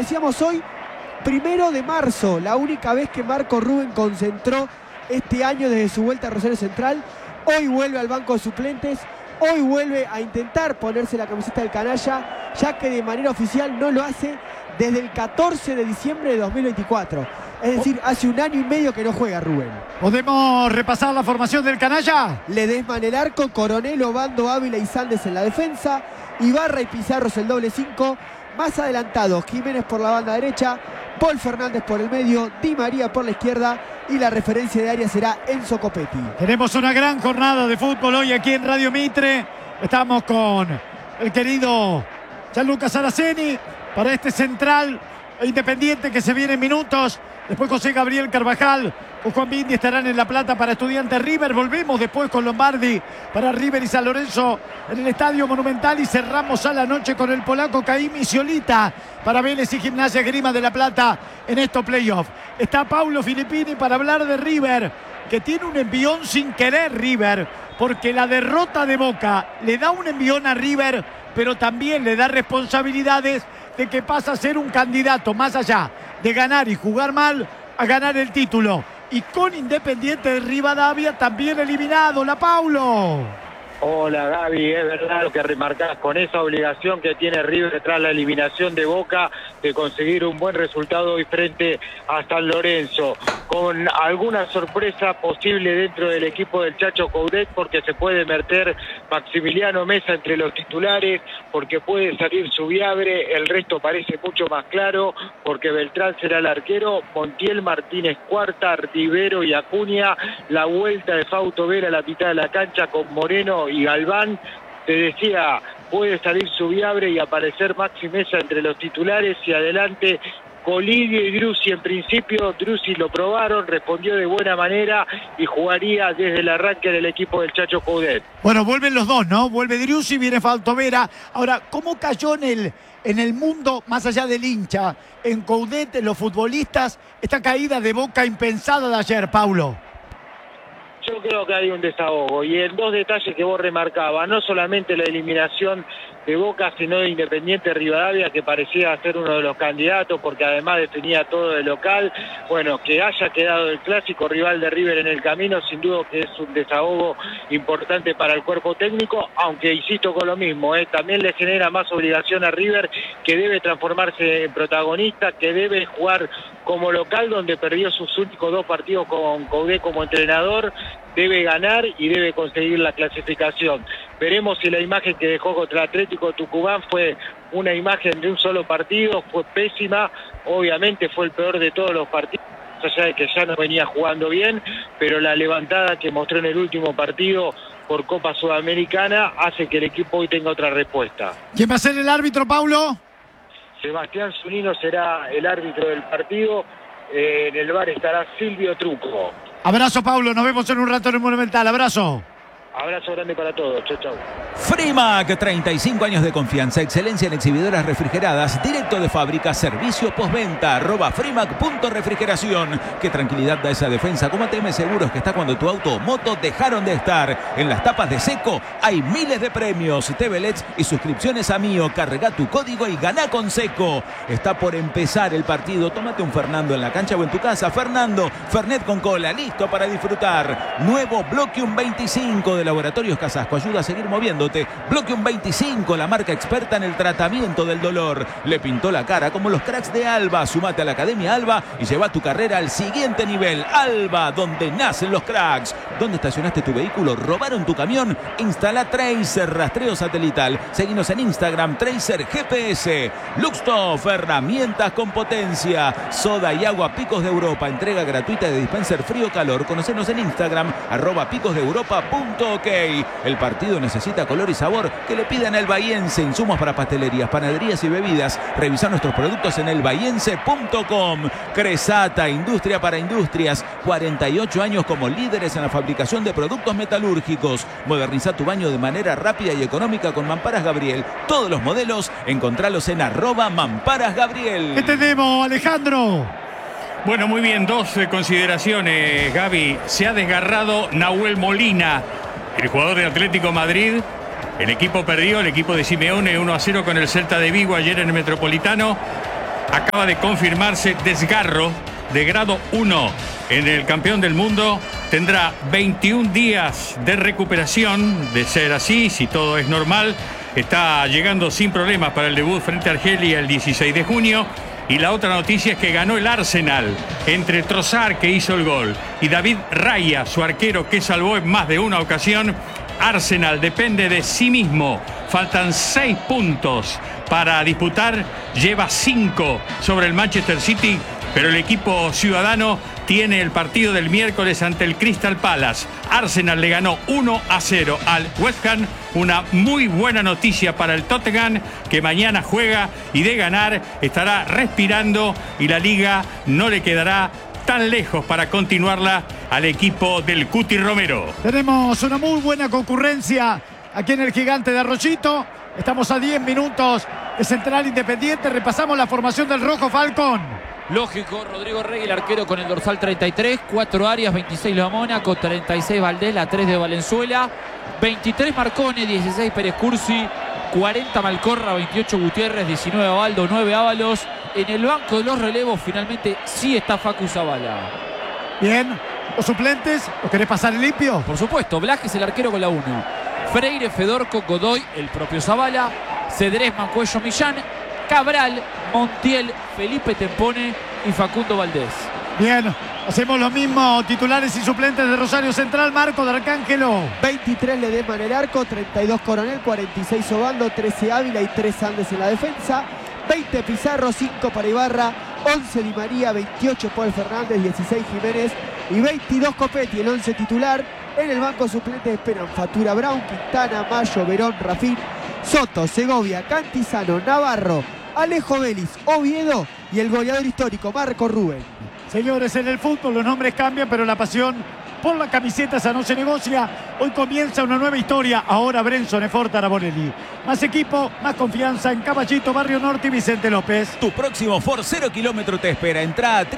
decíamos hoy, 1 de marzo, la única vez que Marco Rubén concentró este año desde su vuelta a Rosario Central. Hoy vuelve al banco de suplentes, hoy vuelve a intentar ponerse la camiseta del canalla, ya que de manera oficial no lo hace desde el 14 de diciembre de 2024. Es decir, hace 1 año y medio que no juega Rubén. ¿Podemos repasar la formación del canalla? Ledesma en el arco, Coronel, Obando, Ávila y Saldes en la defensa, Ibarra y Pizarros el doble 5, más adelantado Jiménez por la banda derecha, Paul Fernández por el medio, Di María por la izquierda y la referencia de área será Enzo Copetti. Tenemos una gran jornada de fútbol hoy aquí en Radio Mitre. Estamos con el querido Gianluca Saraceni para este Central Independiente que se viene en minutos. Después José Gabriel Carvajal o Juan Bindi estarán en La Plata para Estudiantes River. Volvemos después con Lombardi para River y San Lorenzo en el Estadio Monumental. Y cerramos a la noche con el polaco Caim y Sciolita para Vélez y Gimnasia Esgrima de La Plata en estos playoffs. Está Paulo Filippini para hablar de River, que tiene un envión sin querer River, porque la derrota de Boca le da un envión a River, pero también le da responsabilidades de que pasa a ser un candidato más allá de ganar y jugar mal a ganar el título. Y con Independiente de Rivadavia también eliminado. La Paulo. Hola Gaby, es verdad lo que remarcás, con esa obligación que tiene River tras la eliminación de Boca de conseguir un buen resultado hoy frente a San Lorenzo, con alguna sorpresa posible dentro del equipo del Chacho Coudet, porque se puede meter Maximiliano Mesa entre los titulares, porque puede salir Subiabre, el resto parece mucho más claro, porque Beltrán será el arquero, Montiel, Martínez cuarta, Rivero y Acuña, la vuelta de Fausto Vera a la mitad de la cancha con Moreno y Galván. Te decía, puede salir Subiabre y aparecer Maxi Mesa entre los titulares, y adelante Colidio y Driussi. En principio Driussi lo probaron, respondió de buena manera y jugaría desde el arranque del equipo del Chacho Coudet. Bueno, vuelven los dos, ¿no? Vuelve Driussi, viene Fausto Vera. Ahora, ¿cómo cayó en el mundo, más allá del hincha, en Coudet, en los futbolistas, esta caída de Boca impensada de ayer, Paulo? Yo creo que hay un desahogo, y en dos detalles que vos remarcabas, no solamente la eliminación de Boca, sino de Independiente Rivadavia, que parecía ser uno de los candidatos, porque además definía todo de local. Bueno, que haya quedado el clásico rival de River en el camino, sin duda que es un desahogo importante para el cuerpo técnico, aunque insisto con lo mismo, también le genera más obligación a River, que debe transformarse en protagonista, que debe jugar como local, donde perdió sus únicos 2 partidos con Coudet como entrenador, debe ganar y debe conseguir la clasificación. Veremos si la imagen que dejó contra Atlético Tucumán fue una imagen de un solo partido, fue pésima, obviamente fue el peor de todos los partidos, allá de que ya no venía jugando bien, pero la levantada que mostró en el último partido por Copa Sudamericana hace que el equipo hoy tenga otra respuesta. ¿Quién va a ser el árbitro, Paulo? Sebastián Zunino será el árbitro del partido, en el VAR estará Silvio Truco. Abrazo, Paulo, nos vemos en un rato en el Monumental, abrazo. Abrazo grande para todos, chau chau. Frimac, 35 años de confianza, excelencia en exhibidoras refrigeradas, directo de fábrica, servicio postventa, @frimac.refrigeración. Qué tranquilidad da esa defensa, como ATM Seguros, que está cuando tu auto o moto dejaron de estar. En las tapas de Seco hay miles de premios, TV LEDs y suscripciones a Mío. Carga tu código y gana con Seco. Está por empezar el partido, tómate un Fernando en la cancha o en tu casa. Fernando, Fernet con cola, listo para disfrutar. Nuevo Bloquium 25 de Laboratorios Casasco, ayuda a seguir moviéndote. Bloquium 25, la marca experta en el tratamiento del dolor. Le pintó la cara como los cracks de Alba. Sumate a la Academia Alba y lleva tu carrera al siguiente nivel. Alba, donde nacen los cracks. ¿Dónde estacionaste tu vehículo? ¿Robaron tu camión? Instala Tracer, rastreo satelital. Seguinos en Instagram, Tracer GPS. Luxtoff, herramientas con potencia. Soda y agua Picos de Europa, entrega gratuita de dispenser frío-calor. Conocenos en Instagram, @picosdeeuropa.ok. El partido necesita color y sabor, que le pidan al Bahiense. Insumos para pastelerías, panaderías y bebidas. Revisa nuestros productos en elbahiense.com. Cresata, industria para industrias. 48 años como líderes en la fabricación de productos metalúrgicos. Moderniza tu baño de manera rápida y económica con Mamparas Gabriel. Todos los modelos, encontralos en @Mamparas Gabriel. ¿Qué tenemos, Alejandro? Bueno, muy bien, 2 consideraciones, Gaby. Se ha desgarrado Nahuel Molina, el jugador de Atlético Madrid. El equipo perdió, el equipo de Simeone 1-0 con el Celta de Vigo ayer en el Metropolitano. acaba de confirmarse desgarro de grado 1 en el campeón del mundo. Tendrá 21 días de recuperación. De ser así, si todo es normal, está llegando sin problemas para el debut frente a Argelia el 16 de junio. Y la otra noticia es que ganó el Arsenal entre Trossard, que hizo el gol, y David Raya, su arquero, que salvó en más de una ocasión. Arsenal depende de sí mismo. Faltan 6 puntos para disputar. Lleva 5 sobre el Manchester City, pero el equipo ciudadano tiene el partido del miércoles ante el Crystal Palace. Arsenal le ganó 1-0 al West Ham. Una muy buena noticia para el Tottenham, que mañana juega y de ganar estará respirando y la liga no le quedará tan lejos para continuarla al equipo del Cuti Romero. Tenemos una muy buena concurrencia aquí en el Gigante de Arroyito. Estamos a 10 minutos de Central Independiente. Repasamos la formación del Rojo Falcón. Lógico, Rodrigo Rey, el arquero, con el dorsal 33, 4 Arias, 26 Loa Mónaco, 36 Valdés, la 3 de Valenzuela, 23 Marcone, 16 Pérez Cursi, 40 Malcorra, 28 Gutiérrez, 19 Abaldo, 9 Ábalos. En el banco de los relevos finalmente sí está Facu Zavala. Bien, los suplentes, ¿los querés pasar limpio? Por supuesto, Blajes, el arquero, con la 1. Freire, Fedorco, Godoy, el propio Zavala, Cedrés, Mancuello, Millán, Cabral, Montiel, Felipe Tempone y Facundo Valdés. Bien, hacemos lo mismo, titulares y suplentes de Rosario Central. Marco de Arcángelo. 23 Ledesma en el arco, 32 Coronel, 46 Obando, 13 Ávila y 3 Andes en la defensa. 20 Pizarro, 5 para Ibarra, 11 Di María, 28 Paul Fernández, 16 Jiménez y 22 Copetti, el 11 titular. En el banco suplente esperan Fatura, Brown, Quintana, Mayo, Verón, Rafín, Soto, Segovia, Cantizano, Navarro, Alejo Vélez, Oviedo y el goleador histórico Marco Rubén. Señores, en el fútbol los nombres cambian, pero la pasión por la camiseta esa no se negocia. Hoy comienza una nueva historia. Ahora Brenson Efort Araborelli. Más equipo, más confianza en Caballito, Barrio Norte y Vicente López. Tu próximo Ford 0 kilómetro te espera. Entrá a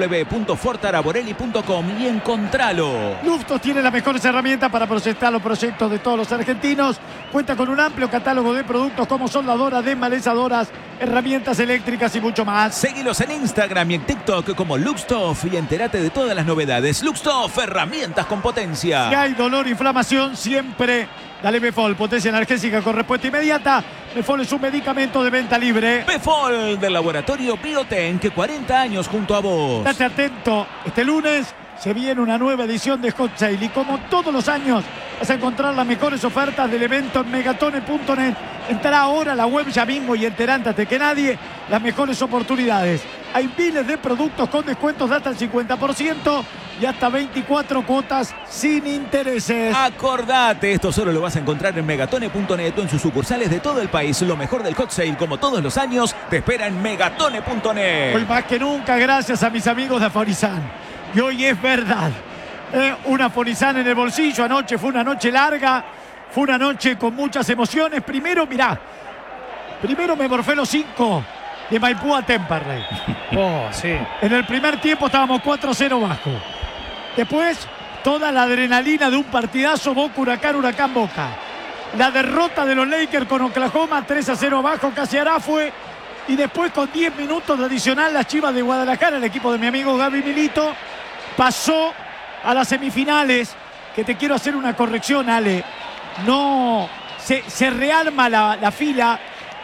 www.fortaraborelli.com y encontralo. Luftos tiene las mejores herramientas para proyectar los proyectos de todos los argentinos. Cuenta con un amplio catálogo de productos como soldadoras, desmalezadoras, herramientas eléctricas y mucho más. Seguilos en Instagram y en TikTok como Luxtoff y entérate de todas las novedades. Luxtoff, herramientas con potencia. Si hay dolor, inflamación, siempre dale Befol, potencia analgésica con respuesta inmediata. Befol es un medicamento de venta libre. Befol, del laboratorio Bioten, que 40 años junto a vos. Estate atento, este lunes se viene una nueva edición de Hot Sale y como todos los años vas a encontrar las mejores ofertas del evento en megatone.net. Entrá ahora a la web ya mismo y enterate antes que nadie las mejores oportunidades. Hay miles de productos con descuentos de hasta el 50% y hasta 24 cuotas sin intereses. Acordate, esto solo lo vas a encontrar en megatone.net o en sus sucursales de todo el país. Lo mejor del Hot Sale, como todos los años, te espera en megatone.net. Hoy más que nunca, gracias a mis amigos de Afonizan. Y hoy es verdad. Una Afonizan en el bolsillo. Anoche fue una noche larga. Fue una noche con muchas emociones. Primero, mirá. Primero me morfé los 5 de Maipú a Temperley. Oh, sí. En el primer tiempo estábamos 4-0 bajo. Después, toda la adrenalina de un partidazo Boca Huracán, Huracán Boca. La derrota de los Lakers con Oklahoma, 3-0 abajo, casi fue. Y después, con 10 minutos de adicional, las Chivas de Guadalajara, el equipo de mi amigo Gaby Milito, pasó a las semifinales. Que te quiero hacer una corrección, Ale. No, se rearma la fila.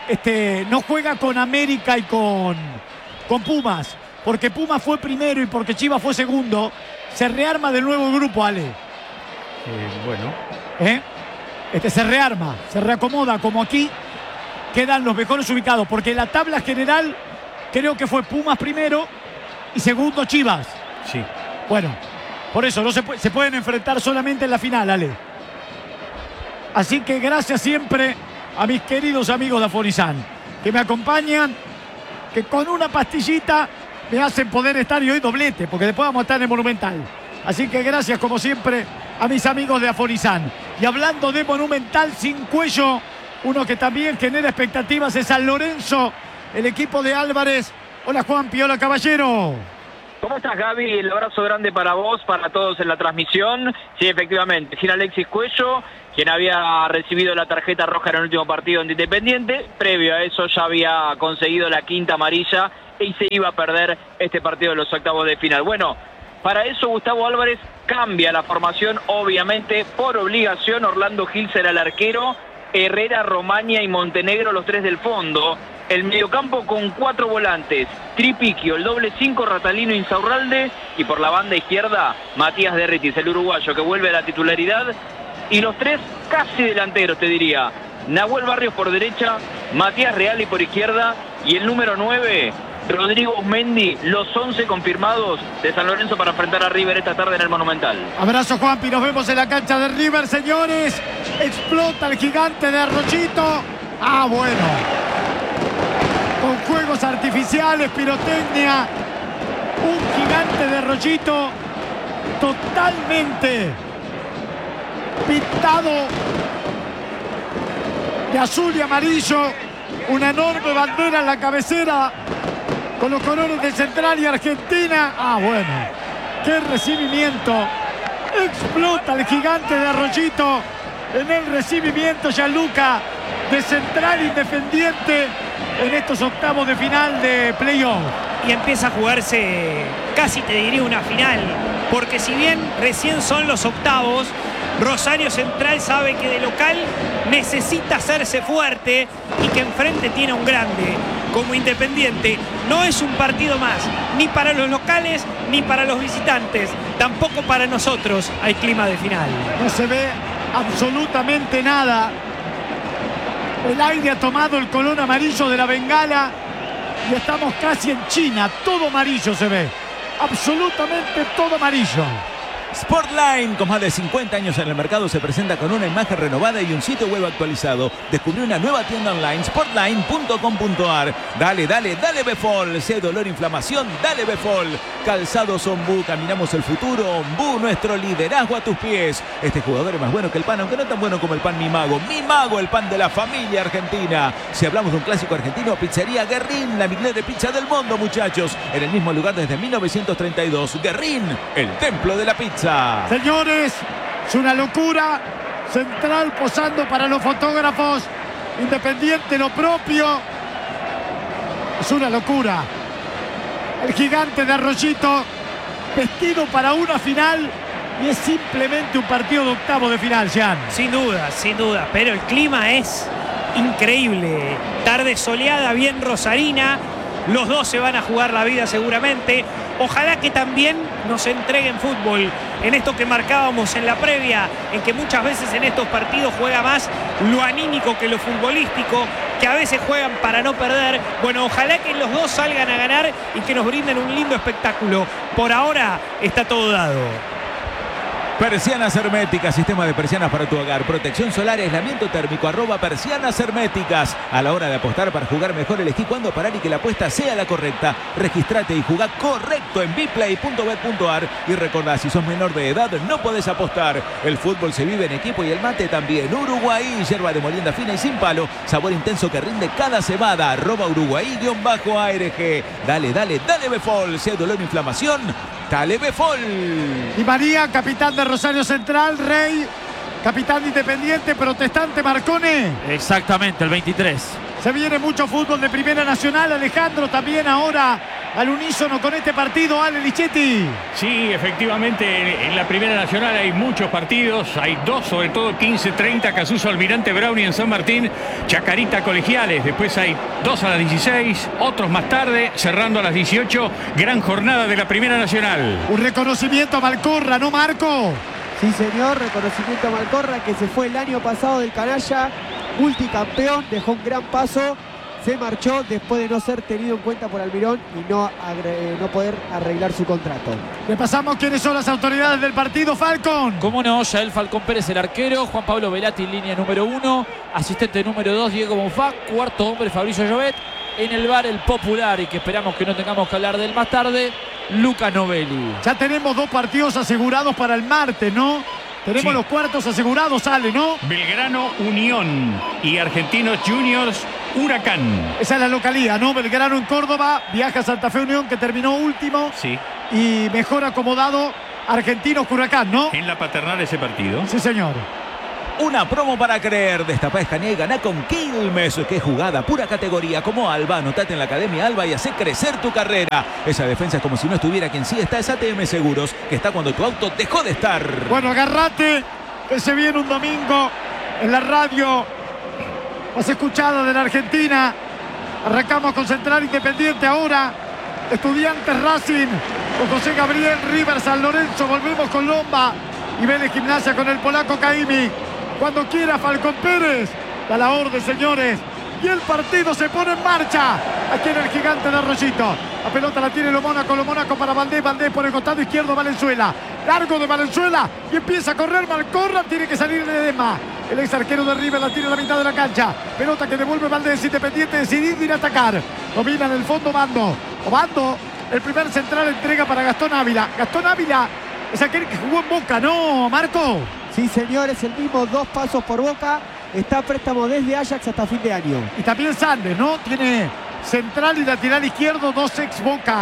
No juega con América y con Pumas. Porque Pumas fue primero y porque Chivas fue segundo. Se rearma del nuevo grupo, Ale. Bueno. Se rearma, se reacomoda como aquí. Quedan los mejores ubicados. Porque la tabla general creo que fue Pumas primero y segundo Chivas. Sí. Bueno, por eso no se pueden enfrentar solamente en la final, Ale. Así que gracias siempre a mis queridos amigos de Afonizan, que me acompañan, que con una pastillita me hacen poder estar y hoy doblete, porque después vamos a estar en el Monumental. Así que gracias como siempre a mis amigos de Afonizan. Y hablando de Monumental sin cuello, uno que también genera expectativas es San Lorenzo, el equipo de Álvarez. Hola Juanpi, hola Caballero. ¿Cómo estás, Gaby? El abrazo grande para vos, para todos en la transmisión. Sí, efectivamente, sin Alexis Cuello, quien había recibido la tarjeta roja en el último partido ante Independiente. Previo a eso ya había conseguido la quinta amarilla y se iba a perder este partido de los octavos de final. Bueno, para eso Gustavo Álvarez cambia la formación, obviamente, por obligación. Orlando Gil será el arquero, Herrera, Romaña y Montenegro los tres del fondo. El mediocampo con 4 volantes, Tripiquio, el doble 5, Ratalino, Insaurralde, y por la banda izquierda, Matías Derritis, el uruguayo que vuelve a la titularidad, y los tres casi delanteros, te diría, Nahuel Barrios por derecha, Matías Reali por izquierda, y el número 9, Rodrigo Usmendi, los 11 confirmados de San Lorenzo para enfrentar a River esta tarde en el Monumental. Abrazo, Juanpi, nos vemos en la cancha de River, señores. Explota el gigante de Rochito. Ah, bueno. Con juegos artificiales, pirotecnia, un gigante de Rochito totalmente pintado de azul y amarillo, una enorme bandera en la cabecera con los colores de Central y Argentina. Ah, bueno, qué recibimiento. Explota el gigante de Rochito en el recibimiento, Gianluca, de Central Independiente en estos octavos de final de playoff. Y empieza a jugarse casi, te diría, una final, porque si bien recién son los octavos, Rosario Central sabe que de local necesita hacerse fuerte y que enfrente tiene un grande como Independiente. No es un partido más, ni para los locales ni para los visitantes, tampoco para nosotros hay clima de final. No se ve absolutamente nada. El aire ha tomado el color amarillo de la bengala y estamos casi en China. Todo amarillo se ve. Absolutamente todo amarillo. Sportline, con más de 50 años en el mercado, se presenta con una imagen renovada y un sitio web actualizado. Descubrió una nueva tienda online, sportline.com.ar. Dale, dale, dale Befol. Si hay dolor, inflamación, dale Befol. Calzados Ombú, caminamos el futuro. Ombú, nuestro liderazgo a tus pies. Este jugador es más bueno que el pan, aunque no tan bueno como el pan Mi Mago. Mi Mago, el pan de la familia argentina. Si hablamos de un clásico argentino, Pizzería Guerrín, la mejor pizza del mundo, muchachos. En el mismo lugar desde 1932. Guerrín, el templo de la pizza. Señores, es una locura. Central posando para los fotógrafos. Independiente lo propio. Es una locura. El gigante de Arroyito vestido para una final y es simplemente un partido de octavo de final, Jean. Sin duda, pero el clima es increíble. Tarde soleada, bien rosarina. Los dos se van a jugar la vida seguramente. Ojalá que también nos entreguen fútbol en esto que marcábamos en la previa, en que muchas veces en estos partidos juega más lo anímico que lo futbolístico, que a veces juegan para no perder. Bueno, ojalá que los dos salgan a ganar y que nos brinden un lindo espectáculo. Por ahora está todo dado. Persianas Herméticas, sistema de persianas para tu hogar, protección solar, aislamiento térmico, @Persianas Herméticas. A la hora de apostar para jugar mejor, elegí cuándo parar y que la apuesta sea la correcta. Registrate y jugá correcto en bplay.bet.ar y recordá, si sos menor de edad no podés apostar. El fútbol se vive en equipo y el mate también. Uruguay, yerba de molienda fina y sin palo, sabor intenso que rinde cada cebada. @Uruguay_ARG. Dale, dale, dale Befol. Si hay dolor o inflamación, dale Befol. Y María, capitán de Rosario Central, Rey, capitán de Independiente, protestante Marcone. Exactamente, el 23. Se viene mucho fútbol de Primera Nacional. Alejandro, también ahora al unísono con este partido. Ale Lichetti. Sí, efectivamente, en la Primera Nacional hay muchos partidos. Hay dos, sobre todo 15:30, Casuso Almirante Brown y en San Martín, Chacarita Colegiales. Después hay dos a las 16, otros más tarde, cerrando a las 18. Gran jornada de la Primera Nacional. Un reconocimiento a Malcorra, ¿no, Marco? Sí, señor, reconocimiento a Malcorra, que se fue el año pasado del canalla, multicampeón, dejó un gran paso, se marchó después de no ser tenido en cuenta por Almirón y no poder arreglar su contrato. Repasamos quiénes son las autoridades del partido, Falcón. Cómo no, Yael Falcón Pérez, el arquero, Juan Pablo Velati en línea número 1, asistente número 2, Diego Bonfá, cuarto hombre, Fabricio Llobet, en el bar el popular, y que esperamos que no tengamos que hablar de él más tarde, Luca Novelli. Ya tenemos 2 partidos asegurados para el martes, ¿no? Tenemos Sí. los cuartos asegurados, Ale, ¿no? Belgrano Unión y Argentinos Juniors Huracán. Esa es la localía, ¿no? Belgrano en Córdoba, viaja a Santa Fe Unión, que terminó último. Sí. Y mejor acomodado Argentinos Huracán, ¿no? En la Paternal ese partido. Sí, señor. Una promo para creer. Destapá, escanea y ganá con Quilmes. Qué jugada, pura categoría. Como Alba, anotate en la Academia Alba y hace crecer tu carrera. Esa defensa es como si no estuviera quien sí está. Es ATM Seguros, que está cuando tu auto dejó de estar. Bueno, agarrate, que se viene un domingo en la radio más escuchada de la Argentina. Arrancamos con Central Independiente ahora. Estudiantes Racing con José Gabriel, River, San Lorenzo. Volvemos con Lomba y Vélez Gimnasia con el polaco Caimi. Cuando quiera Falcón Pérez, da la orden, señores. Y el partido se pone en marcha aquí en el Gigante de Arroyito. La pelota la tiene Lo Mónaco para Valdés. Valdés por el costado izquierdo, Valenzuela. Largo de Valenzuela y empieza a correr Malcorra. Tiene que salir de Ledesma. El ex arquero de River la tiene a la mitad de la cancha. Pelota que devuelve Valdés. Independiente decidido ir a atacar. Domina en el fondo Bando. Obando, el primer central, entrega para Gastón Ávila. Gastón Ávila es aquel que jugó en Boca, ¿no, Marco? Sí, señor, es el mismo, 2 pasos por Boca. Está a préstamo desde Ajax hasta fin de año. Y también Sandes, ¿no? Tiene central y lateral izquierdo, 2 ex Boca.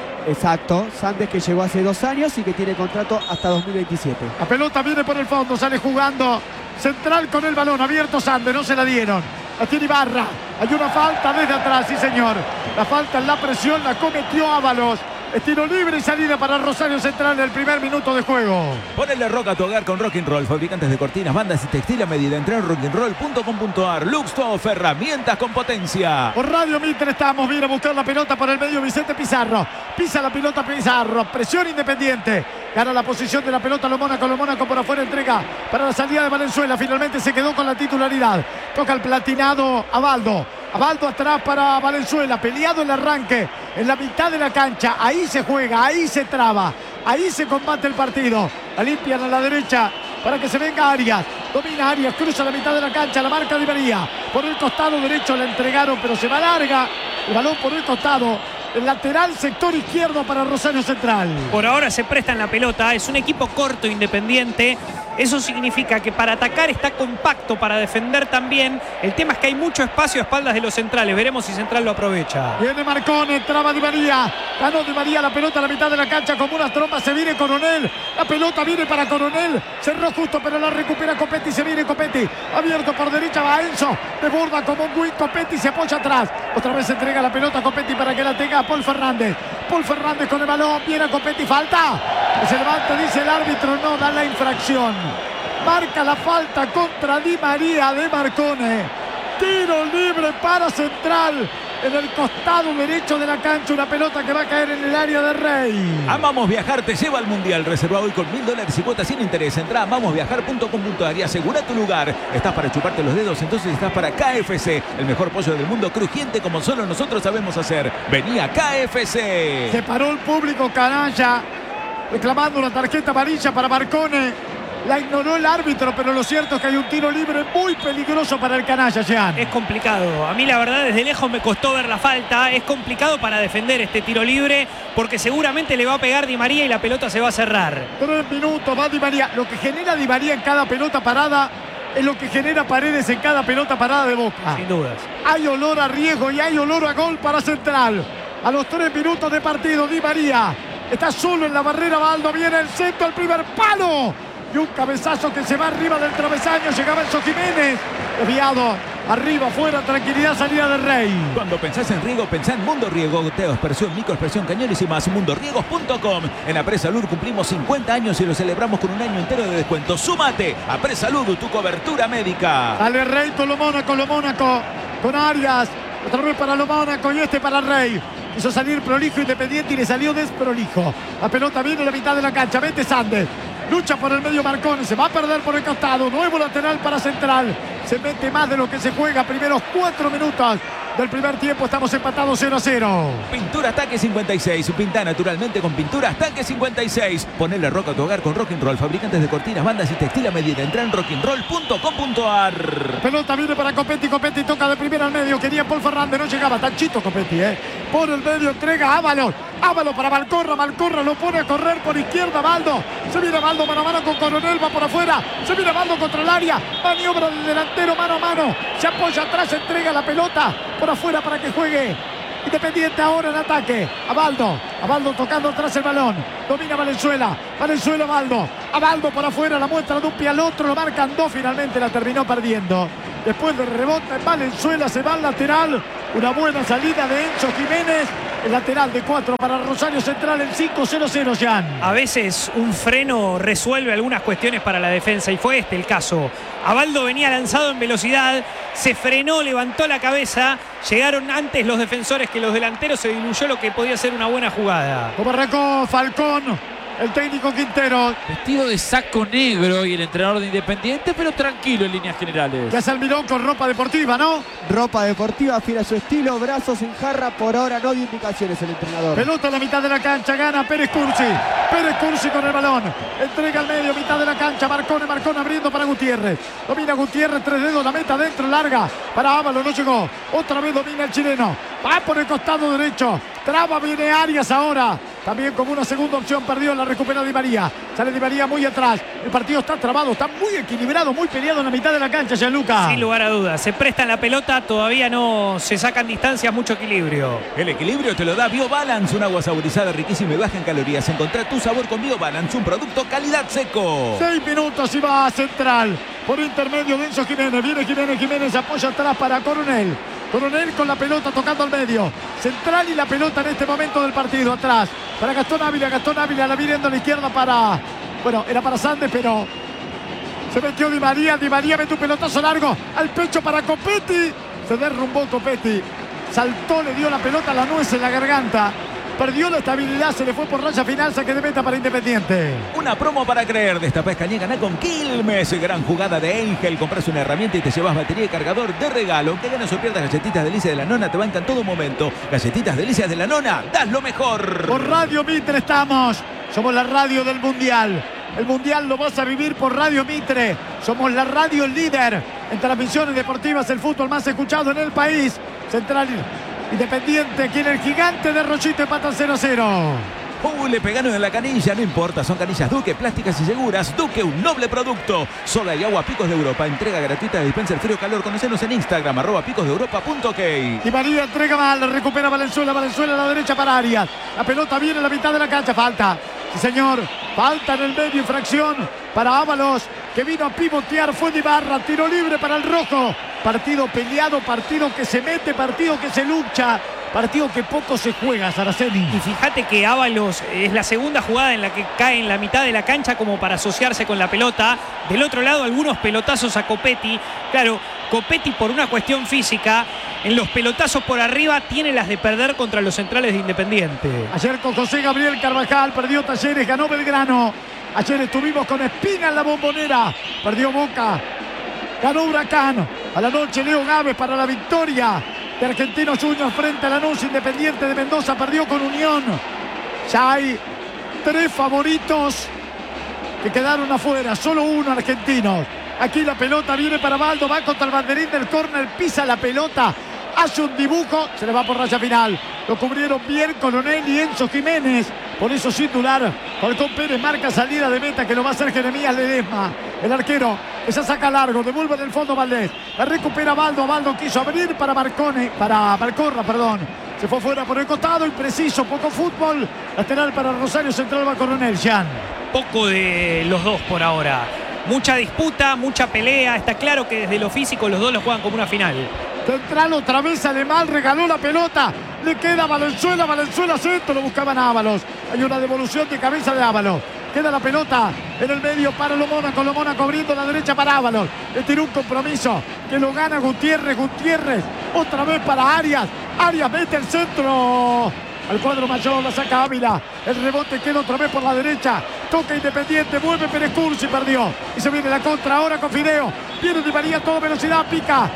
Exacto, Sandes, que llegó hace 2 años y que tiene contrato hasta 2027. La pelota viene por el fondo, sale jugando central con el balón, abierto Sandes, no se la dieron. La tiene Ibarra, hay una falta desde atrás, sí señor. La falta en la presión la cometió Ábalos. Tiro libre y salida para Rosario Central en el primer minuto de juego. Ponele rock a tu hogar con Rock'n'Roll. Fabricantes de cortinas, bandas y textil a medida. Entra en rock'n'roll.com.ar. Luxtoff, herramientas con potencia. Por Radio Mitre estamos. Viene a buscar la pelota por el medio Vicente Pizarro. Pisa la pelota Pizarro. Presión Independiente. Gana la posición de la pelota Lo Mónaco por afuera. Entrega para la salida de Valenzuela. Finalmente se quedó con la titularidad. Toca el platinado a Baldo. Abaldo atrás para Valenzuela, peleado el arranque en la mitad de la cancha. Ahí se juega, ahí se traba, ahí se combate el partido. La limpian a la derecha para que se venga Arias. Domina Arias, cruza la mitad de la cancha, la marca Di María. Por el costado derecho la entregaron, pero se va larga. El balón por el costado. El lateral sector izquierdo para Rosario Central. Por ahora se presta en la pelota. Es un equipo corto Independiente. Eso significa que para atacar está compacto, para defender también. El tema es que hay mucho espacio a espaldas de los centrales. Veremos si Central lo aprovecha. Viene Marcone, traba Di María. Ganó Di María la pelota a la mitad de la cancha como unas trompas. Se viene Coronel. La pelota viene para Coronel. Cerró justo, pero la recupera Copetti. Se viene Copetti. Abierto por derecha va Enzo. Desborda como un win. Copetti se apoya atrás. Otra vez se entrega la pelota a Copetti para que la tenga Paul Fernández. Paul Fernández con el balón. Viene a Copetti. Falta. Se levanta, dice el árbitro. No da la infracción. Marca la falta contra Di María de Marcone. Tiro libre para Central. En el costado derecho de la cancha. Una pelota que va a caer en el área de Rey. Amamos Viajar te lleva al Mundial. Reserva hoy con $1.000 y cuotas sin interés. Entra a amamosviajar.com.ar y asegura tu lugar. ¿Estás para chuparte los dedos? Entonces estás para KFC. El mejor pollo del mundo, crujiente como solo nosotros sabemos hacer. Vení a KFC. Se paró el público canalla reclamando una tarjeta amarilla para Marcone. La ignoró el árbitro, pero lo cierto es que hay un tiro libre muy peligroso para el canalla, Jean. Es complicado. A mí la verdad desde lejos me costó ver la falta. Es complicado para defender este tiro libre porque seguramente le va a pegar Di María y la pelota se va a cerrar. 3 minutos, va Di María. Lo que genera Di María en cada pelota parada es lo que genera Paredes en cada pelota parada de Boca. Sin dudas. Hay olor a riesgo y hay olor a gol para Central. A los 3 minutos de partido, Di María está solo en la barrera. Baldo viene el centro, el primer palo. Y un cabezazo que se va arriba del travesaño. Llegaba Enzo Jiménez. Desviado. Arriba, afuera, tranquilidad, salida de Rey. Cuando pensás en riego, pensá en Mundo Riego. Goteo, aspersión, microaspersión, cañones y más. Mundoriegos.com. En Apresalud cumplimos 50 años y lo celebramos con un año entero de descuento. ¡Súmate! Apresalud, tu cobertura médica. Dale Rey con Lo Mónaco. Con Arias. Otra vez para Lo Mónaco y este para Rey. Quiso salir prolijo Independiente y le salió desprolijo. La pelota viene a la mitad de la cancha. Vete Sandes. Lucha por el medio Marcone, se va a perder por el costado. Nuevo lateral para Central. Se mete más de lo que se juega. Primeros 4 minutos del primer tiempo. Estamos empatados 0-0. Pinturas Taque 56. Pinta naturalmente con Pinturas Taque 56. Ponele rock a tu hogar con Rock'n'Roll. Fabricantes de cortinas, bandas y textil a medida. Entra en rock'n'roll.com.ar. Pelota viene para Copetti. Copetti toca de primera al medio. Quería Paul Fernández. No llegaba. Tan chito Copetti, Por el medio entrega a Ábalos. Ábalos para Malcorra. Malcorra lo pone a correr por izquierda. Baldo. Se viene Baldo mano a mano con Coronel. Va por afuera. Se viene Baldo contra el área. Maniobra del delantero mano a mano. Se apoya atrás. Entrega la pelota por afuera para que juegue Independiente ahora en ataque. A Baldo tocando atrás el balón. Domina Valenzuela. Valenzuela Baldo. A Baldo por afuera. La muestra de un pie al otro. Lo marcan dos. Finalmente la terminó perdiendo. Después de rebota en Valenzuela. Se va al lateral. Una buena salida de Enzo Jiménez. El lateral de 4 para Rosario Central en 5-0-0, Jan. A veces un freno resuelve algunas cuestiones para la defensa y fue este el caso. Abaldo venía lanzado en velocidad, se frenó, levantó la cabeza, llegaron antes los defensores que los delanteros, se diluyó lo que podía ser una buena jugada. Como arrancó Falcón, el técnico Quintero. Vestido de saco negro y el entrenador de Independiente, pero tranquilo en líneas generales. Ya se almiró con ropa deportiva, ¿no? Ropa deportiva, fiel a su estilo, brazos en jarra, por ahora no dio indicaciones el entrenador. Pelota en la mitad de la cancha, gana Pérez Cursi. Pérez Cursi con el balón. Entrega al medio, mitad de la cancha, Marcone abriendo para Gutiérrez. Domina Gutiérrez, 3 dedos, la meta dentro, larga. Para Ábalos, no llegó. Otra vez domina el chileno. Va por el costado derecho. Traba, viene Arias ahora. También como una segunda opción perdió, la recupera Di María. Sale Di María muy atrás. El partido está trabado, está muy equilibrado, muy peleado en la mitad de la cancha, Gianluca. Sin lugar a dudas. Se prestan la pelota, todavía no se sacan distancias, mucho equilibrio. El equilibrio te lo da BioBalance, un agua saborizada riquísima y baja en calorías. Encontrá tu sabor con BioBalance, un producto calidad seco. 6 minutos y va a Central. Por intermedio de Enzo Jiménez. Viene Jiménez apoya atrás para Coronel. Coronel con la pelota tocando al medio. Central y la pelota en este momento del partido. Atrás para Gastón Ávila. La viendo a la izquierda para... Bueno, era para Sandes, pero... Se metió Di María. Di María mete un pelotazo largo al pecho para Copetti. Se derrumbó Copetti. Saltó, le dio la pelota a la nuez en la garganta. Perdió la estabilidad, se le fue por raya final, saque de meta para Independiente. Una promo para creer. Destapá Escañé, ganá con Quilmes. Gran jugada de Angel. Compras una herramienta y te llevas batería y cargador de regalo. Aunque ganas o pierdas galletitas delicias de la nona, te bancan todo momento. Galletitas delicias de la nona, das lo mejor. Por Radio Mitre estamos. Somos la radio del Mundial. El Mundial lo vas a vivir por Radio Mitre. Somos la radio líder en transmisiones deportivas, el fútbol más escuchado en el país. Central Independiente, aquí en el Gigante de Rochito, empatan 0-0. Le pegaron en la canilla, no importa, son canillas Duque, plásticas y seguras. Duque, un noble producto. Soda y agua Picos de Europa, entrega gratuita de dispenser frío-calor. Conocenos en Instagram, @picosdeeuropa.ok. Y María entrega mal, recupera Valenzuela a la derecha para Arias. La pelota viene en la mitad de la cancha, falta. Sí, señor, falta en el medio, infracción para Ábalos, que vino a pivotear, fue de Ibarra, tiro libre para el rojo. Partido peleado, partido que se mete, partido que se lucha, partido que poco se juega, Saraceni. Y fíjate que Ábalos es la segunda jugada en la que cae en la mitad de la cancha como para asociarse con la pelota. Del otro lado, algunos pelotazos a Copetti. Claro, Copetti por una cuestión física, en los pelotazos por arriba tiene las de perder contra los centrales de Independiente. Ayer con José Gabriel Carvajal, perdió Talleres, ganó Belgrano. Ayer estuvimos con Espina en la Bombonera, perdió Boca, ganó Huracán. A la noche Leo Gávez para la victoria de Argentinos Juniors frente a Lanús. Independiente de Mendoza perdió con Unión. Ya hay 3 favoritos que quedaron afuera, solo uno argentino. Aquí la pelota viene para Baldo, va contra el banderín del córner, pisa la pelota, hace un dibujo, se le va por raya final. Lo cubrieron bien Coronel y Enzo Jiménez. Por eso titular, Falcón Pérez marca salida de meta que lo va a hacer Jeremías Ledesma. El arquero, esa saca largo, devuelve en el fondo Valdés. La recupera Baldo, Baldo quiso abrir para Malcorra, perdón. Se fue fuera por el costado, impreciso, poco fútbol. Lateral para Rosario Central, va Coronel, Jan. Poco de los dos por ahora. Mucha disputa, mucha pelea. Está claro que desde lo físico los dos lo juegan como una final. Central otra vez Alemán, regaló la pelota. Le queda Valenzuela centro, lo buscaban a Ábalos. Hay una devolución de cabeza de Ábalos. Queda la pelota en el medio para Lomona abriendo la derecha para Ábalos. Le tiró un compromiso que lo gana Gutiérrez. Otra vez para Arias. Arias mete el centro al cuadro mayor, la saca Ávila. El rebote queda otra vez por la derecha. Toca Independiente, vuelve Pérez Cursi, perdió. Y se viene la contra ahora con Fideo. Viene Di María a toda velocidad, pica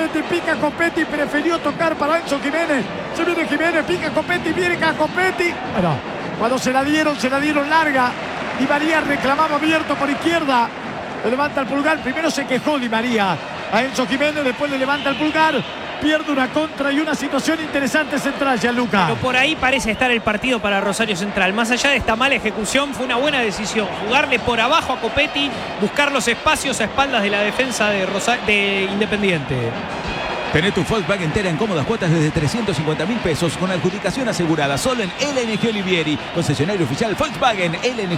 Copetti, prefirió tocar para Enzo Jiménez. Se viene Jiménez, pica Copetti, viene acá Copetti. Bueno, cuando se la dieron larga. Di María reclamaba abierto por izquierda. Le levanta el pulgar, primero se quejó Di María a Enzo Jiménez, después le levanta el pulgar. pierde una contra y una situación interesante central, Gianluca. Pero por ahí parece estar el partido para Rosario Central. Más allá de esta mala ejecución, fue una buena decisión. Jugarle por abajo a Copetti, buscar los espacios a espaldas de la defensa de Independiente. Tenés tu Volkswagen entera en cómodas cuotas desde 350.000 pesos con adjudicación asegurada solo en LNG Olivieri, concesionario oficial Volkswagen,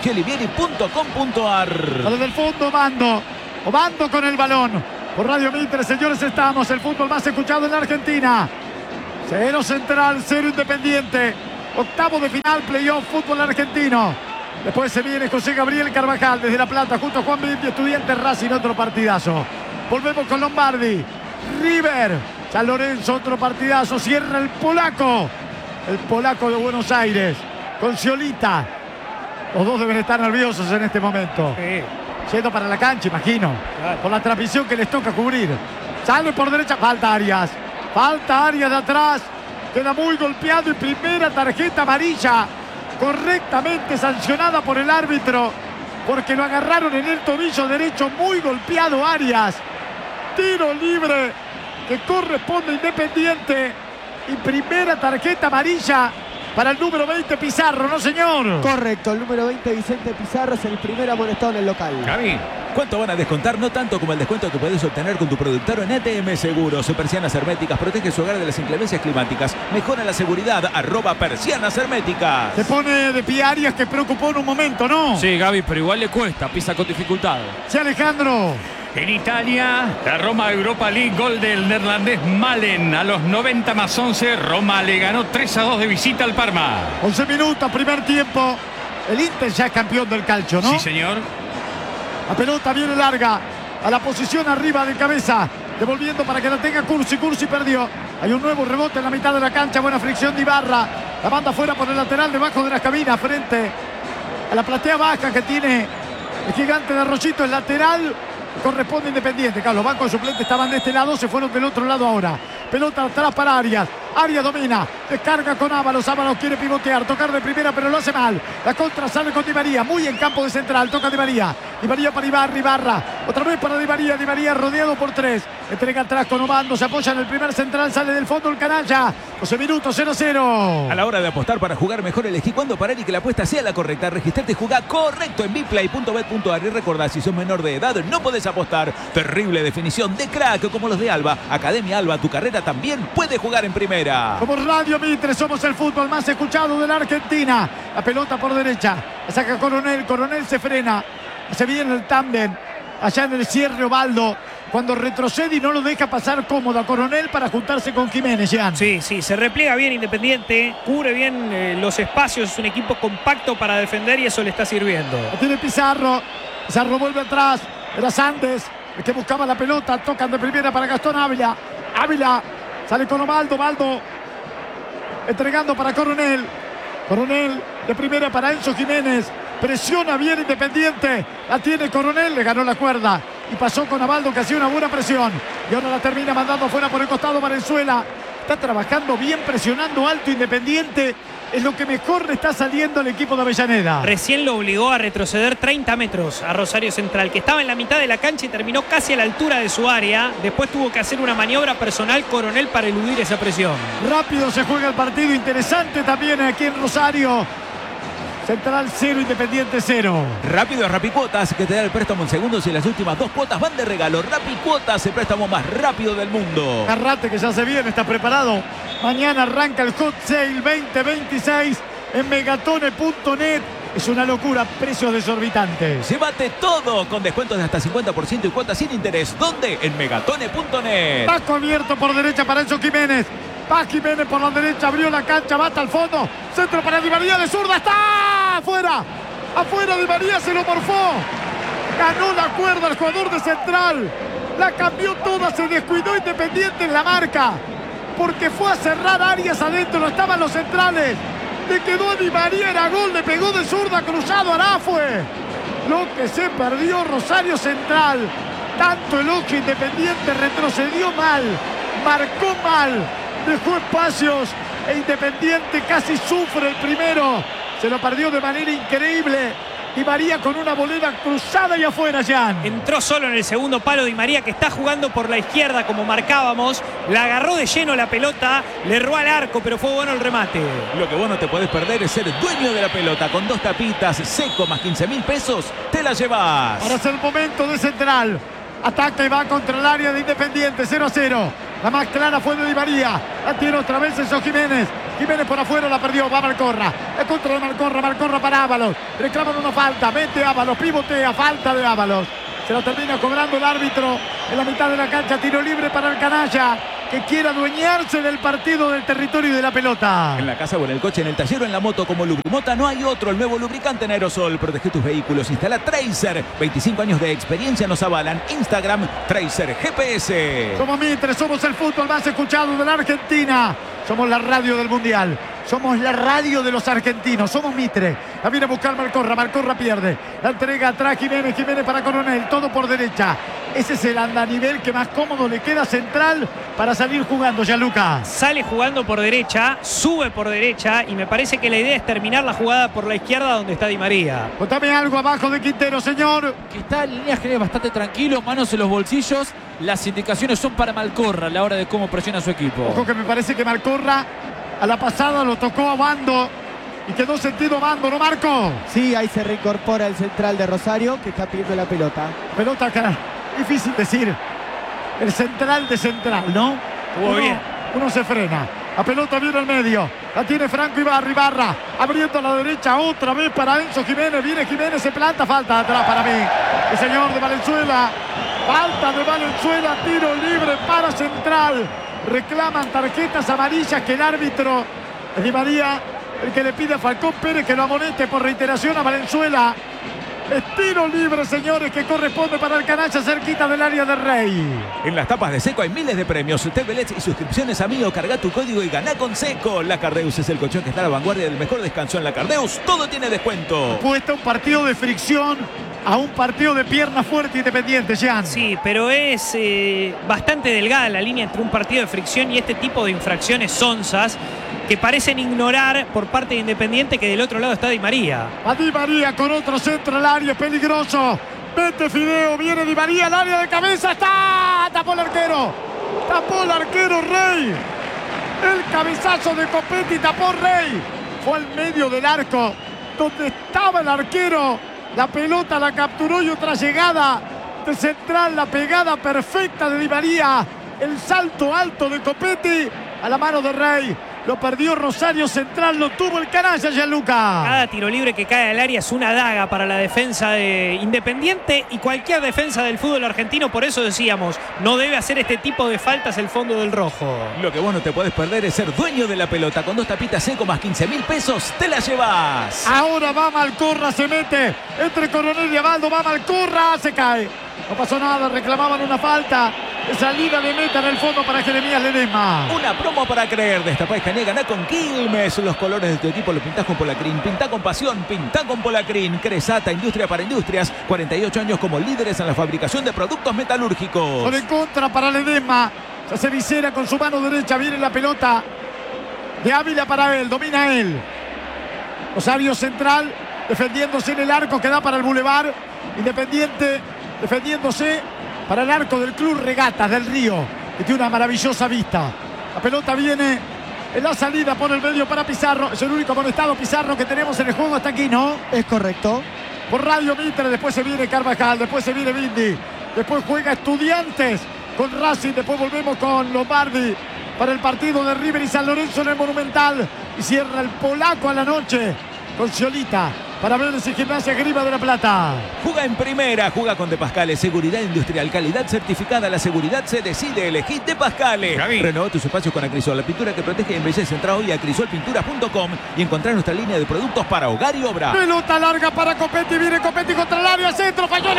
lngolivieri.com.ar. A lo del fondo, Mando. O Mando con el balón. Por Radio Mitre, señores, estamos. El fútbol más escuchado en la Argentina. 0 Central, 0 Independiente. Octavo de final, playoff, fútbol argentino. Después se viene José Gabriel Carvajal desde La Plata junto a Juan Vinti, Estudiantes Racing, otro partidazo. Volvemos con Lombardi. River, San Lorenzo, otro partidazo. Cierra el polaco de Buenos Aires, con Sciolita. Los dos deben estar nerviosos en este momento. Sí. Yendo para la cancha, imagino. Claro. Por la transmisión que les toca cubrir. Sale por derecha, falta Arias. Falta Arias de atrás. Queda muy golpeado y primera tarjeta amarilla. Correctamente sancionada por el árbitro. Porque lo agarraron en el tobillo derecho, muy golpeado Arias. Tiro libre que corresponde a Independiente y primera tarjeta amarilla para el número 20 Pizarro, ¿no, señor? Correcto, el número 20 Vicente Pizarro es el primer amonestado en el local. Gaby. ¿Cuánto van a descontar? No tanto como el descuento que puedes obtener con tu productor en ATM Seguros. Persianas herméticas, protege su hogar de las inclemencias climáticas. Mejora la seguridad, @persianas herméticas. Se pone de pie Arias, que preocupó en un momento, ¿no? Sí, Gaby, pero igual le cuesta, pisa con dificultad. Sí, Alejandro. En Italia, la Roma Europa League, gol del neerlandés Malen. A los 90 más 11, Roma le ganó 3-2 de visita al Parma. 11 minutos, primer tiempo. El Inter ya es campeón del calcio, ¿no? Sí, señor. La pelota viene larga a la posición arriba de cabeza. Devolviendo para que la tenga Cursi. Cursi perdió. Hay un nuevo rebote en la mitad de la cancha. Buena fricción de Ibarra. La banda fuera por el lateral debajo de las cabinas frente a la platea baja que tiene el gigante de Arroyito. El lateral corresponde a Independiente. Claro, los bancos suplentes estaban de este lado, se fueron del otro lado ahora. Pelota atrás para Arias. Arias domina, descarga con Ábalos. Ábalos quiere pivotear, tocar de primera, pero lo hace mal. La contra sale con Di María, muy en campo de central. Toca Di María. Di María para Ibarra. Otra vez para Di María. Di María rodeado por 3. Entrega atrás con Obando. Se apoya en el primer central. Sale del fondo el canalla. 12 minutos, 0-0. A la hora de apostar para jugar mejor, elegí cuándo parar y que la apuesta sea la correcta. Registrate y jugá correcto en biplay.bet.ar. Y recordá, si sos menor de edad, no podés apostar. Terrible definición de crack como los de Alba. Academia Alba, tu carrera también puede jugar en primera. Como Radio Mitre, somos el fútbol más escuchado de la Argentina. La pelota por derecha. La saca Coronel. Coronel se frena. Se viene el tándem. Allá en el cierre Ovaldo. Cuando retrocede y no lo deja pasar cómodo a Coronel para juntarse con Jiménez, Jean. Sí, se repliega bien Independiente, cubre bien los espacios, es un equipo compacto para defender y eso le está sirviendo. La tiene Pizarro. Pizarro vuelve atrás. Era Sandes el que buscaba la pelota. Tocan de primera para Gastón Ávila. Ávila sale con Ovaldo. Ovaldo entregando para Coronel. Coronel de primera para Enzo Jiménez. Presiona bien Independiente. La tiene Coronel. Le ganó la cuerda. Y pasó con Abaldo, que hacía una buena presión. Y ahora la termina mandando fuera por el costado Valenzuela. Está trabajando bien, presionando alto Independiente. Es lo que mejor le está saliendo al equipo de Avellaneda. Recién lo obligó a retroceder 30 metros a Rosario Central, que estaba en la mitad de la cancha y terminó casi a la altura de su área. Después tuvo que hacer una maniobra personal Coronel para eludir esa presión. Rápido se juega el partido. Interesante también aquí en Rosario. Central 0, Independiente 0. Rápido Rapicuotas, que te da el préstamo en segundos y las últimas 2 cuotas van de regalo. Rapicuotas, el préstamo más rápido del mundo. Garrate, que ya se viene, está preparado. Mañana arranca el Hot Sale 2026 en megatone.net. Es una locura, precios desorbitantes. Llévate todo con descuentos de hasta 50% y cuotas sin interés. ¿Dónde? En megatone.net. Paco abierto por derecha para Enzo Jiménez. Va Jiménez por la derecha, abrió la cancha, va hasta el fondo. Centro para Di María de zurda, está afuera. Afuera Di María, se lo morfó. Ganó la cuerda el jugador de Central. La cambió toda, se descuidó Independiente en la marca. Porque fue a cerrar Arias adentro, no estaban los centrales. Le quedó a Di María, era gol, le pegó de zurda, cruzado, Arafue. Lo que se perdió Rosario Central. Tanto elogio Independiente, retrocedió mal, marcó mal. Dejó espacios e Independiente casi sufre el primero. Se lo perdió de manera increíble. Di María con una bolera cruzada y afuera, Jan. Entró solo en el segundo palo Di María, que está jugando por la izquierda como marcábamos. La agarró de lleno la pelota, le erró al arco, pero fue bueno el remate. Lo que vos no te podés perder es ser dueño de la pelota. Con 2 tapitas, Seco más 15.000 pesos, te la llevas. Ahora es el momento de Central. Ataca y va contra el área de Independiente, 0-0. La más clara fue de Di María. La tiene otra vez Enzo Jiménez. Jiménez por afuera, la perdió, va Malcorra. Es contra de Malcorra para Ábalos. Reclaman una falta, mete Ábalos, pivotea, falta de Ábalos. Se lo termina cobrando el árbitro en la mitad de la cancha. Tiro libre para el canalla, que quiere adueñarse del partido, del territorio y de la pelota. En la casa o en el coche, en el taller o en la moto, como Lubrimota no hay otro. El nuevo lubricante en aerosol. Protege tus vehículos. Instala Tracer. 25 años de experiencia nos avalan. Instagram, Tracer GPS. Somos Mitre, somos el fútbol más escuchado de la Argentina. Somos la radio del Mundial. Somos la radio de los argentinos. Somos Mitre. La viene a buscar Malcorra pierde. La entrega atrás Jiménez para Coronel. Todo por derecha. Ese es el andanivel que más cómodo le queda a Central para salir jugando, Gianluca. Sale jugando por derecha, sube por derecha y me parece que la idea es terminar la jugada por la izquierda donde está Di María. Contame algo abajo de Quintero, señor. Que está en líneas generales bastante tranquilo, manos en los bolsillos. Las indicaciones son para Malcorra a la hora de cómo presiona a su equipo. Ojo que me parece que Malcorra a la pasada lo tocó a Bando y quedó sentido Bando, ¿no, Marco? Sí, ahí se reincorpora el central de Rosario, que está pidiendo la pelota. Pelota acá, difícil decir. El central de Central, ¿no? Uno se frena. La pelota viene al medio. La tiene Franco Ibarra. Abriendo a la derecha otra vez para Enzo Jiménez. Viene Jiménez, se planta. Falta de atrás para mí. El señor de Valenzuela. Falta de Valenzuela. Tiro libre para Central. Reclaman tarjetas amarillas que el árbitro Di María, el que le pide a Falcón Pérez que lo amoneste por reiteración a Valenzuela. Es tiro libre, señores, que corresponde para el canalla cerquita del área de Rey. En las tapas de Seco hay miles de premios. TV-Leds y suscripciones, amigo. Carga tu código y ganá con Seco. La Cardeus es el colchón que está a la vanguardia del mejor descanso en la Cardeus. Todo tiene descuento. Puesta un partido de fricción a un partido de pierna fuerte Independiente, Jean. Sí, pero es bastante delgada la línea entre un partido de fricción y este tipo de infracciones sonzas que parecen ignorar por parte de Independiente que del otro lado está Di María. A Di María con otro centro al área, peligroso. Mete Fideo, viene Di María al área de cabeza, está. Tapó el arquero Rey. El cabezazo de Copetti tapó Rey. Fue al medio del arco donde estaba el arquero. La pelota la capturó y otra llegada de Central, la pegada perfecta de Di María. El salto alto de Copetti a la mano de Rey. Lo perdió Rosario Central, lo tuvo el canalla, Gianluca. Cada tiro libre que cae al área es una daga para la defensa de Independiente y cualquier defensa del fútbol argentino. Por eso decíamos, no debe hacer este tipo de faltas el fondo del rojo. Lo que vos no te podés perder es ser dueño de la pelota. Con 2 tapitas Seco más 15.000 pesos, te la llevas. Ahora va Malcorra, se mete entre Coronel y Abaldo, va Malcorra, se cae. No pasó nada, reclamaban una falta. Salida de meta en el fondo para Jeremías Ledesma. Una promo para creer. Destapá y escanea, ganá con Quilmes. Los colores de tu equipo los pintás con Polacrin. Pintá con pasión, pintá con Polacrin. Cresata, industria para industrias. 48 años como líderes en la fabricación de productos metalúrgicos. Por en contra para Ledesma. Se hace visera con su mano derecha. Viene la pelota de Ávila para él. Domina él. Rosario Central defendiéndose en el arco que da para el Boulevard. Independiente defendiéndose para el arco del Club Regatas del Río, que tiene una maravillosa vista. La pelota viene en la salida por el medio para Pizarro. Es el único amonestado Pizarro que tenemos en el juego hasta aquí, ¿no? Es correcto. Por Radio Mitre, después se viene Carvajal, después se viene Bindi, después juega Estudiantes con Racing, después volvemos con Lombardi para el partido de River y San Lorenzo en el Monumental. Y cierra el polaco a la noche con Sciolita para Vélez y Gimnasia Grima de la Plata. Juga en primera, juga con De Pascale, seguridad industrial, calidad certificada. La seguridad se decide, elegí De Pascale. Renová tus espacios con Acrisol, la pintura que protege y embellece. Entra hoy a acrisolpinturas.com y encontrar nuestra línea de productos para hogar y obra. Pelota larga para Copetti, viene Copetti contra el área, centro, falló el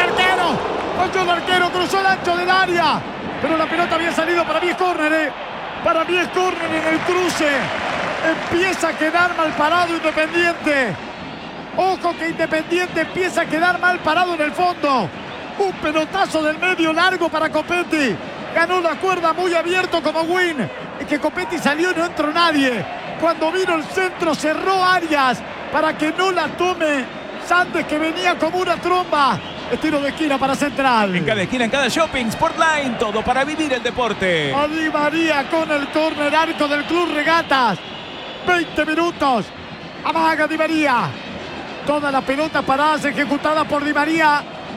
arquero, cruzó el ancho del área, pero la pelota había salido. Para mí es córner, para mí es córner en el cruce. Empieza a quedar mal parado Independiente. Ojo que Independiente empieza a quedar mal parado en el fondo. Un pelotazo del medio largo para Copetti. Ganó la cuerda muy abierto como Win. Y que Copetti salió y no entró nadie. Cuando vino el centro cerró Arias para que no la tome Sandes, que venía como una tromba. Estilo de esquina para Central. En cada esquina, en cada shopping, Sportline, todo para vivir el deporte. A Di María con el córner, arco del Club Regatas. 20 minutos. Amaga Di María. Todas las pelotas paradas ejecutadas por Di María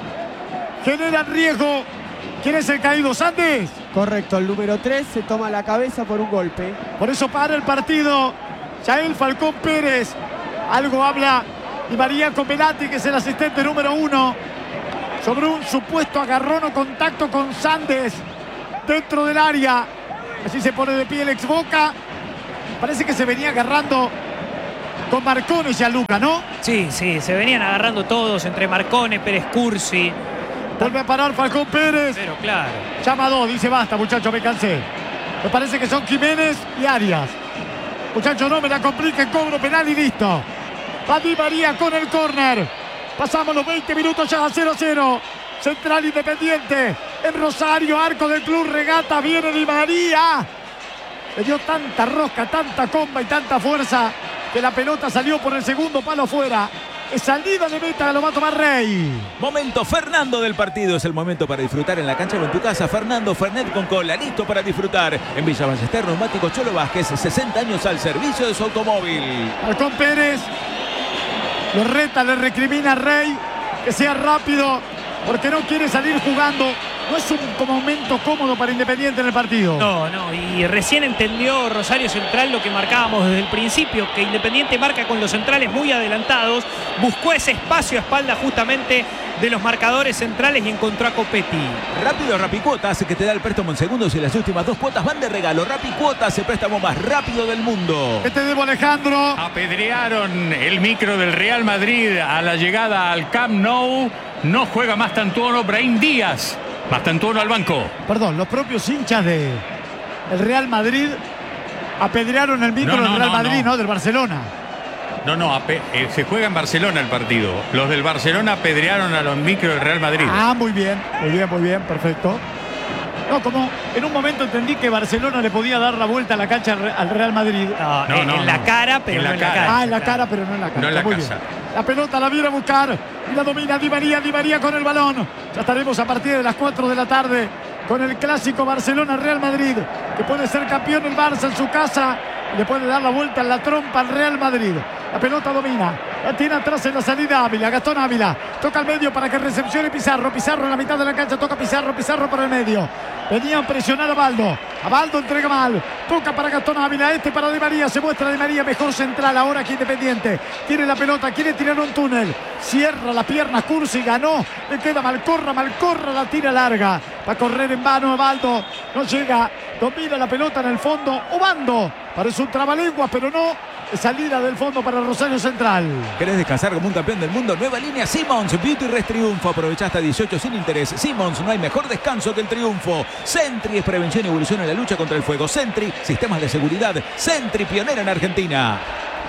generan riesgo. ¿Quién es el caído? ¿Sandes? Correcto, el número 3 se toma la cabeza por un golpe. Por eso para el partido Yael Falcón Pérez. Algo habla Di María con Velati, que es el asistente número 1, sobre un supuesto agarrón o contacto con Sandes dentro del área. Así se pone de pie el ex Boca. Parece que se venía agarrando con Marcone Gianluca, ¿no? Sí, se venían agarrando todos entre Marcone, Pérez Cursi. Vuelve a parar Falcón Pérez. Pero claro. Llama a 2, dice basta, muchachos, me cansé. Me parece que son Jiménez y Arias. Muchachos, no me la compliquen, cobro penal y listo. Va Di María con el córner. Pasamos los 20 minutos ya a 0-0. Central Independiente en Rosario, arco del Club Regata. Viene Di María. Le dio tanta rosca, tanta comba y tanta fuerza que la pelota salió por el segundo palo afuera. Es salida de meta, lo va a tomar Rey. Momento Fernando del partido. Es el momento para disfrutar en la cancha o en tu casa. Fernando Fernet con cola, listo para disfrutar. En Villa Ballester, Neumático Cholo Vázquez, 60 años al servicio de su automóvil. Falcón Pérez lo reta, le recrimina a Rey que sea rápido porque no quiere salir jugando. No es un momento cómodo para Independiente en el partido. No, y recién entendió Rosario Central lo que marcábamos desde el principio, que Independiente marca con los centrales muy adelantados, buscó ese espacio a espalda justamente de los marcadores centrales y encontró a Copetti. Rápido Rapicuotas, que te da el préstamo en segundos y las últimas 2 cuotas van de regalo. Rapicuotas, el préstamo más rápido del mundo. ¿Qué te debo, Alejandro? Apedrearon el micro del Real Madrid a la llegada al Camp Nou. No juega Mastantuono, Brahim Díaz. Mastantuono al banco. Perdón, los propios hinchas de el Real Madrid apedrearon el micro del Real Madrid, ¿no? Del Barcelona. Se juega en Barcelona el partido. Los del Barcelona apedrearon a los micros del Real Madrid. Ah, muy bien, perfecto. No, como en un momento entendí que Barcelona le podía dar la vuelta a la cancha al Real Madrid. En la cara, pero no en la cara. Ah, en la cara, pero no en la cara. No en la Muy casa. bien. La pelota la viene a buscar y la domina Di María con el balón. Ya estaremos a partir de las 4 de la tarde con el clásico Barcelona-Real Madrid, que puede ser campeón el Barça en su casa y le puede dar la vuelta en la trompa al Real Madrid. La pelota domina, la tiene atrás en la salida Ávila, Gastón Ávila, toca al medio para que recepcione Pizarro en la mitad de la cancha, toca Pizarro por el medio. Venían a presionar a Baldo entrega mal, toca para Gastón Ávila, para Di María, se muestra Di María mejor central ahora que Independiente. Tiene la pelota, quiere tirar un túnel, cierra las piernas Cursi, ganó, le queda Malcorra, la tira larga, va a correr en vano a Baldo, no llega, domina la pelota en el fondo, Obando, parece un trabalenguas, pero no. Salida del fondo para Rosario Central. ¿Querés descansar como un campeón del mundo? Nueva línea Simmons, Beauty Rest Triunfo. Aprovecha hasta 18 sin interés. Simmons, no hay mejor descanso que el triunfo. Sentry es prevención y evolución en la lucha contra el fuego. Sentry, sistemas de seguridad. Sentry, pionera en Argentina.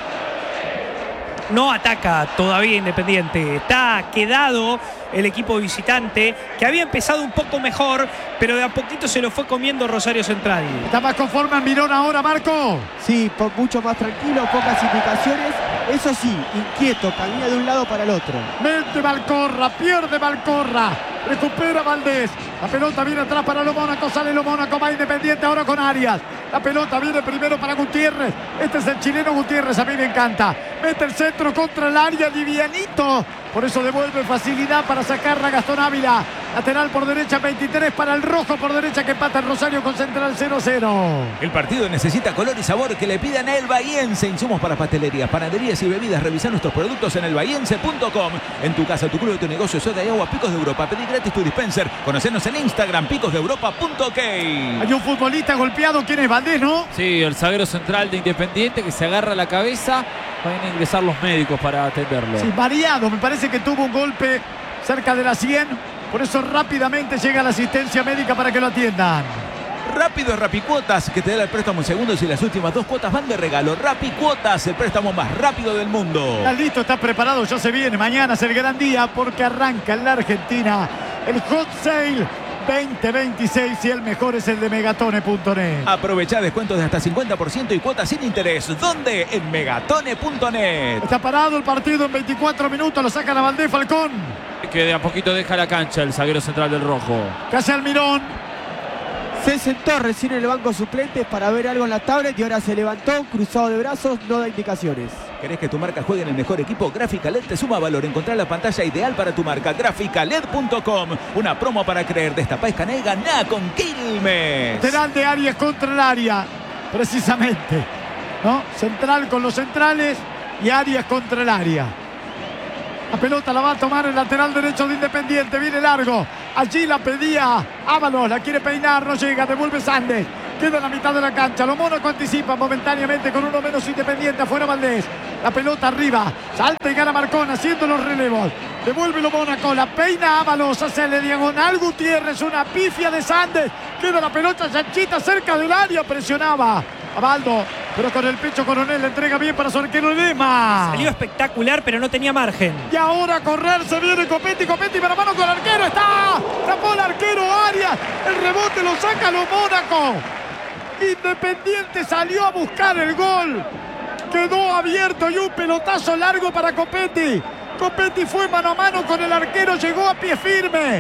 No ataca todavía Independiente, está quedado el equipo visitante, que había empezado un poco mejor, pero de a poquito se lo fue comiendo Rosario Central. ¿Está más conforme Almirón ahora, Marco? Sí, mucho más tranquilo, pocas indicaciones. Eso sí, inquieto, camina de un lado para el otro. Mete Malcorra, pierde Malcorra, recupera Valdés. La pelota viene atrás para Lo Mónaco, sale Lo Mónaco, va Independiente ahora con Arias. La pelota viene primero para Gutiérrez. Este es el chileno Gutiérrez, a mí me encanta. Mete el centro contra el área, livianito. Por eso devuelve facilidad para sacarla Gastón Ávila. Lateral por derecha, 23 para el rojo por derecha, que empata el Rosario con Central 0-0. El partido necesita color y sabor que le pidan El Bahiense. Insumos para pastelerías, panaderías y bebidas. Revisa nuestros productos en elbahiense.com. En tu casa, tu club, tu negocio, soda y agua, Picos de Europa. Pedí gratis tu dispenser. Conocenos en Instagram, picosdeeuropa.ok. Hay un futbolista golpeado, ¿quién es? Valdés, ¿no? Sí, el zaguero central de Independiente que se agarra la cabeza. Van a ingresar los médicos para atenderlo. Sí, variado, me parece que tuvo un golpe cerca de la 100. Por eso rápidamente llega la asistencia médica para que lo atiendan. Rápido es Rapicuotas, que te da el préstamo en segundos y las últimas 2 cuotas van de regalo. Rapicuotas, el préstamo más rápido del mundo. Está listo, está preparado, ya se viene. Mañana es el gran día porque arranca en la Argentina el hot sale 2026 y el mejor es el de megatone.net. Aprovecha descuentos de hasta 50% y cuotas sin interés. ¿Dónde? En megatone.net. Está parado el partido en 24 minutos. Lo sacan a Valdés Falcón. Que de a poquito deja la cancha el zaguero central del rojo. Casi Almirón. Se sentó recién en el banco suplentes para ver algo en la tablet y ahora se levantó, cruzado de brazos, no da indicaciones. ¿Querés que tu marca juegue en el mejor equipo? Gráfica LED te suma valor. Encontrar la pantalla ideal para tu marca. Graficaled.com. Una promo para creer. Destapá, escanea y ganá con Quilmes. Lateral de Arias contra el área. Precisamente. ¿No? Central con los centrales y Arias contra el área. La pelota la va a tomar el lateral derecho de Independiente. Viene largo. Allí la pedía Ábalos. La quiere peinar. No llega. Devuelve Sandes. Queda en la mitad de la cancha. Los Mónaco anticipan momentáneamente con uno menos Independiente. Afuera Valdés. La pelota arriba. Salta y gana Marcón haciendo los relevos. Devuelve los Mónaco. La peina Ábalos. Hacerle diagonal Gutiérrez. Una pifia de Sandes. Queda la pelota chanchita cerca del área. Presionaba a Baldo. Pero con el pecho Coronel le entrega bien para su arquero Lema. Salió espectacular, pero no tenía margen. Y ahora a correr se viene Copetti para mano con el arquero. Está. Tapó el arquero Arias. El rebote lo saca los Mónaco. Independiente salió a buscar el gol. Quedó abierto y un pelotazo largo para Copetti. Copetti fue mano a mano con el arquero. Llegó a pie firme.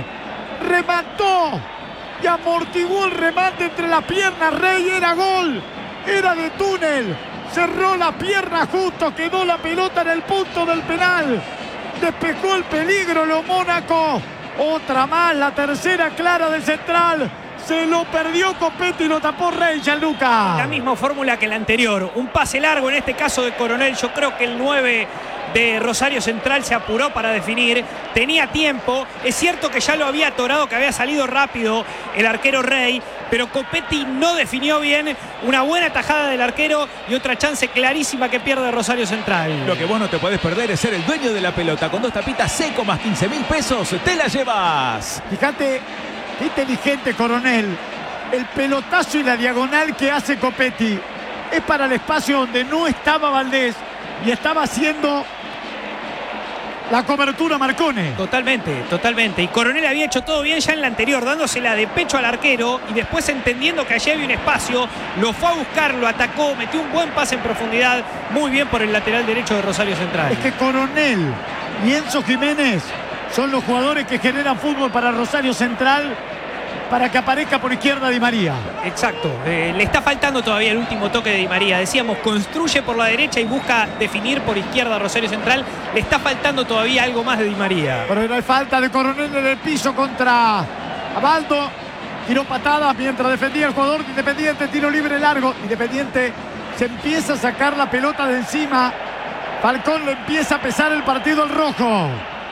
Remató. Y amortiguó el remate entre las piernas. Rey era gol. Era de túnel, cerró la pierna justo, quedó la pelota en el punto del penal, despejó el peligro los Mónaco, otra más, la tercera clara del central, se lo perdió Copetti y lo tapó Rey, Gianluca. La misma fórmula que la anterior, un pase largo en este caso de Coronel. Yo creo que el 9 de Rosario Central se apuró para definir, tenía tiempo, es cierto que ya lo había atorado, que había salido rápido el arquero Rey, pero Copetti no definió bien. Una buena tajada del arquero y otra chance clarísima que pierde Rosario Central. Lo que vos no te podés perder es ser el dueño de la pelota. Con 2 tapitas seco más 15.000 pesos, te la llevas. Fíjate, qué inteligente Coronel. El pelotazo y la diagonal que hace Copetti es para el espacio donde no estaba Valdés y estaba haciendo la cobertura Marcone. Totalmente. Y Coronel había hecho todo bien ya en la anterior, dándosela de pecho al arquero y después entendiendo que allí había un espacio, lo fue a buscar, lo atacó, metió un buen pase en profundidad. Muy bien por el lateral derecho de Rosario Central. Es que Coronel y Enzo Jiménez son los jugadores que generan fútbol para Rosario Central, para que aparezca por izquierda Di María. Exacto, le está faltando todavía el último toque de Di María. Decíamos, construye por la derecha y busca definir por izquierda a Rosario Central. Le está faltando todavía algo más de Di María. Pero era falta de Coronel en el piso contra Abaldo. Tiró patadas mientras defendía el jugador de Independiente. Tiro libre largo. Independiente se empieza a sacar la pelota de encima. Falcón le empieza a pesar el partido al rojo.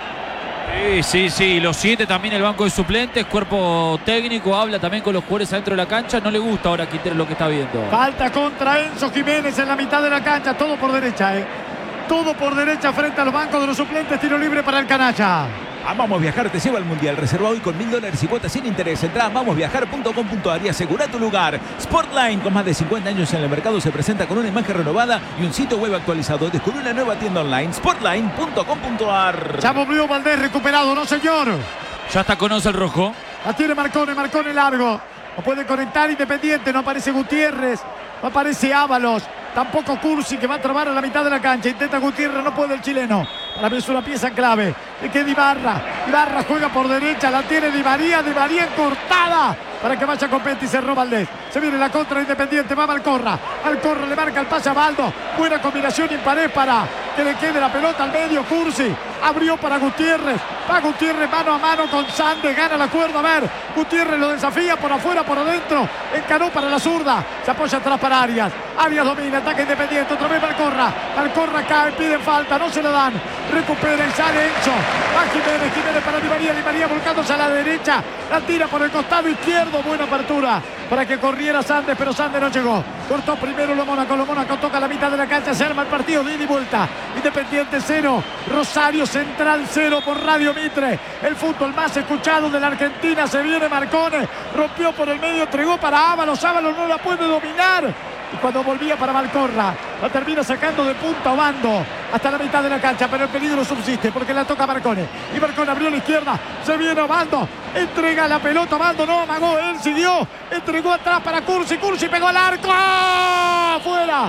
Sí, los 7 también el banco de suplentes, cuerpo técnico, habla también con los jugadores adentro de la cancha. No le gusta ahora Quintero lo que está viendo. Falta contra Enzo Jiménez en la mitad de la cancha, todo por derecha, todo por derecha frente a los bancos de los suplentes. Tiro libre para el canalla. Vamos Viajar te lleva al Mundial. Reserva hoy con $1.000 y cuotas sin interés. Entra a vamosviajar.com.ar y asegura tu lugar. Sportline, con más de 50 años en el mercado, se presenta con una imagen renovada y un sitio web actualizado. Descubre una nueva tienda online, sportline.com.ar. Ya volvió Valdés, recuperado, no señor. Ya está conoce el rojo. La tiene Marcone largo. No puede conectar Independiente, no aparece Gutiérrez, no aparece Ábalos. Tampoco Cursi, que va a trabar a la mitad de la cancha. Intenta Gutiérrez, no puede el chileno. Para ver, es una pieza clave. Le queda Ibarra. Ibarra juega por derecha, la tiene Di María cortada. Para que vaya Copetti, cerró Valdés. Se viene la contra Independiente, va Malcorra. Malcorra le marca el pase a Baldo. Buena combinación imparé para que le quede la pelota al medio. Cursi abrió para Gutiérrez. Va Gutiérrez mano a mano con Sandes. Gana la cuerda. A ver, Gutiérrez lo desafía por afuera, por adentro. Encaró para la zurda. Se apoya atrás para Arias. Arias domina, ataque Independiente. Otra vez Malcorra. Malcorra cae, piden falta, no se lo dan. Recupera y sale Enzo. Va Jiménez para Di María. Di María volcándose a la derecha. La tira por el costado izquierdo. Buena apertura para que corriera Sandes, pero Sandes no llegó. Cortó primero los Mónaco. Los Mónaco toca la mitad de la cancha. Se arma el partido de ida y vuelta. Independiente 0, Rosario Central 0 por Radio Mitre. El fútbol más escuchado de la Argentina. Se viene Marcone. Rompió por el medio, entregó para Ábalos. Ábalos no la puede dominar. Y cuando volvía para Malcorra, la termina sacando de punta a bando. hasta la mitad de la cancha, pero el peligro subsiste porque la toca Marcone. Y Marcone abrió a la izquierda, se viene Osvaldo, entrega la pelota, Osvaldo no amagó, él siguió, entregó atrás para Cursi, Cursi pegó al arco, afuera,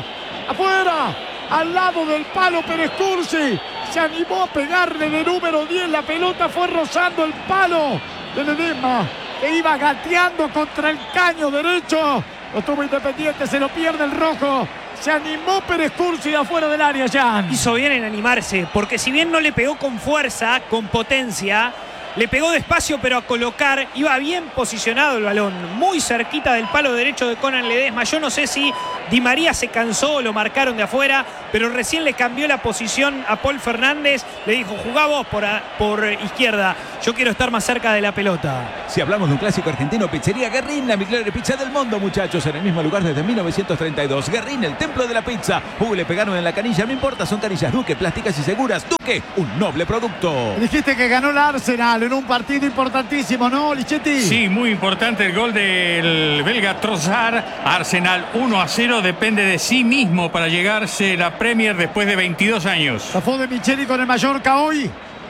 al lado del palo Pérez Cursi, se animó a pegarle de número 10, la pelota fue rozando el palo de Ledesma, que iba gateando contra el caño derecho, lo tuvo Independiente, se lo pierde el rojo. Se animó Pérez Cursi de afuera del área, Jan. Hizo bien en animarse, porque si bien no le pegó con fuerza, con potencia, le pegó despacio, pero a colocar, iba bien posicionado el balón, muy cerquita del palo derecho de Conan Ledesma. Yo no sé si Di María se cansó o lo marcaron de afuera, pero recién le cambió la posición a Paul Fernández, le dijo, jugá vos por izquierda, yo quiero estar más cerca de la pelota. Si hablamos de un clásico argentino, Pizzería Guerrín, la mejor pizza del mundo, muchachos, en el mismo lugar desde 1932. Guerrín, el templo de la pizza. Le pegaron en la canilla, no importa, son canillas Duque, plásticas y seguras. Duque, un noble producto. Dijiste que ganó el Arsenal en un partido importantísimo, ¿no, Lichetti? Sí, muy importante el gol del belga Trossard. Arsenal 1-0, depende de sí mismo para llegarse la Premier después de 22 años. Zafó de Micheli con el Mallorca hoy.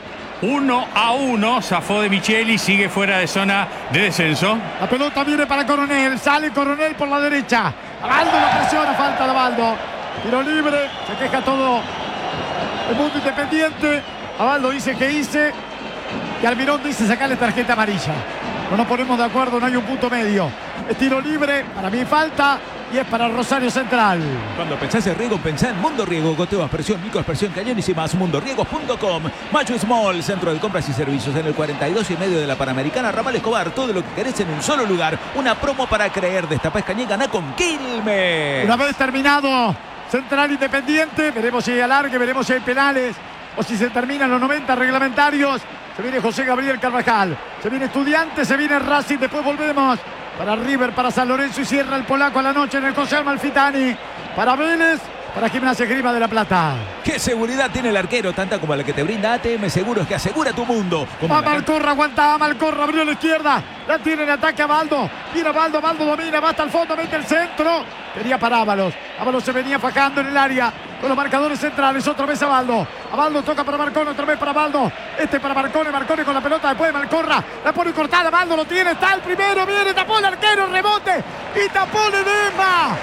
1-1, zafó de Micheli, sigue fuera de zona de descenso. La pelota viene para Coronel, sale Coronel por la derecha. Abaldo la presiona, falta de Abaldo. Tiro libre, se queja todo el mundo Independiente. Abaldo dice que hice y Almirón dice sacarle tarjeta amarilla. No nos ponemos de acuerdo, no hay un punto medio. Es tiro libre, para mí falta y es para Rosario Central. Cuando pensás en riego, pensá en Mundo Riego. Goteo, aspersión, microaspersión, cañones y más. mundoriegos.com. Macho Small, centro de compras y servicios en el 42 y medio de la Panamericana, Ramal Escobar. Todo lo que querés en un solo lugar. Una promo para creer. Destapá Escañé, ganá con Quilmes. Una vez terminado Central Independiente, veremos si hay alargue, veremos si hay penales o si se terminan los 90 reglamentarios. Se viene José Gabriel Carvajal, se viene Estudiantes, se viene Racing, después volvemos para River, para San Lorenzo y cierra el polaco a la noche en el José Amalfitani, para Vélez, para Gimnasia Esgrima de la Plata. ¿Qué seguridad tiene el arquero? Tanta como la que te brinda ATM Seguros, que asegura tu mundo. Va Malcorra, aguanta Malcorra, abrió a la izquierda, la tiene en ataque a Baldo, viene Baldo, Baldo domina, va hasta el fondo, mete el centro, quería para Ábalos, Ábalos se venía fajando en el área con los marcadores centrales, otra vez a Baldo, toca para Marcone, otra vez para Baldo, para Marcone, Marcone con la pelota, después de Malcorra, la pone cortada, Baldo lo tiene, está el primero, viene, tapó el arquero, rebote, y tapó Ledesma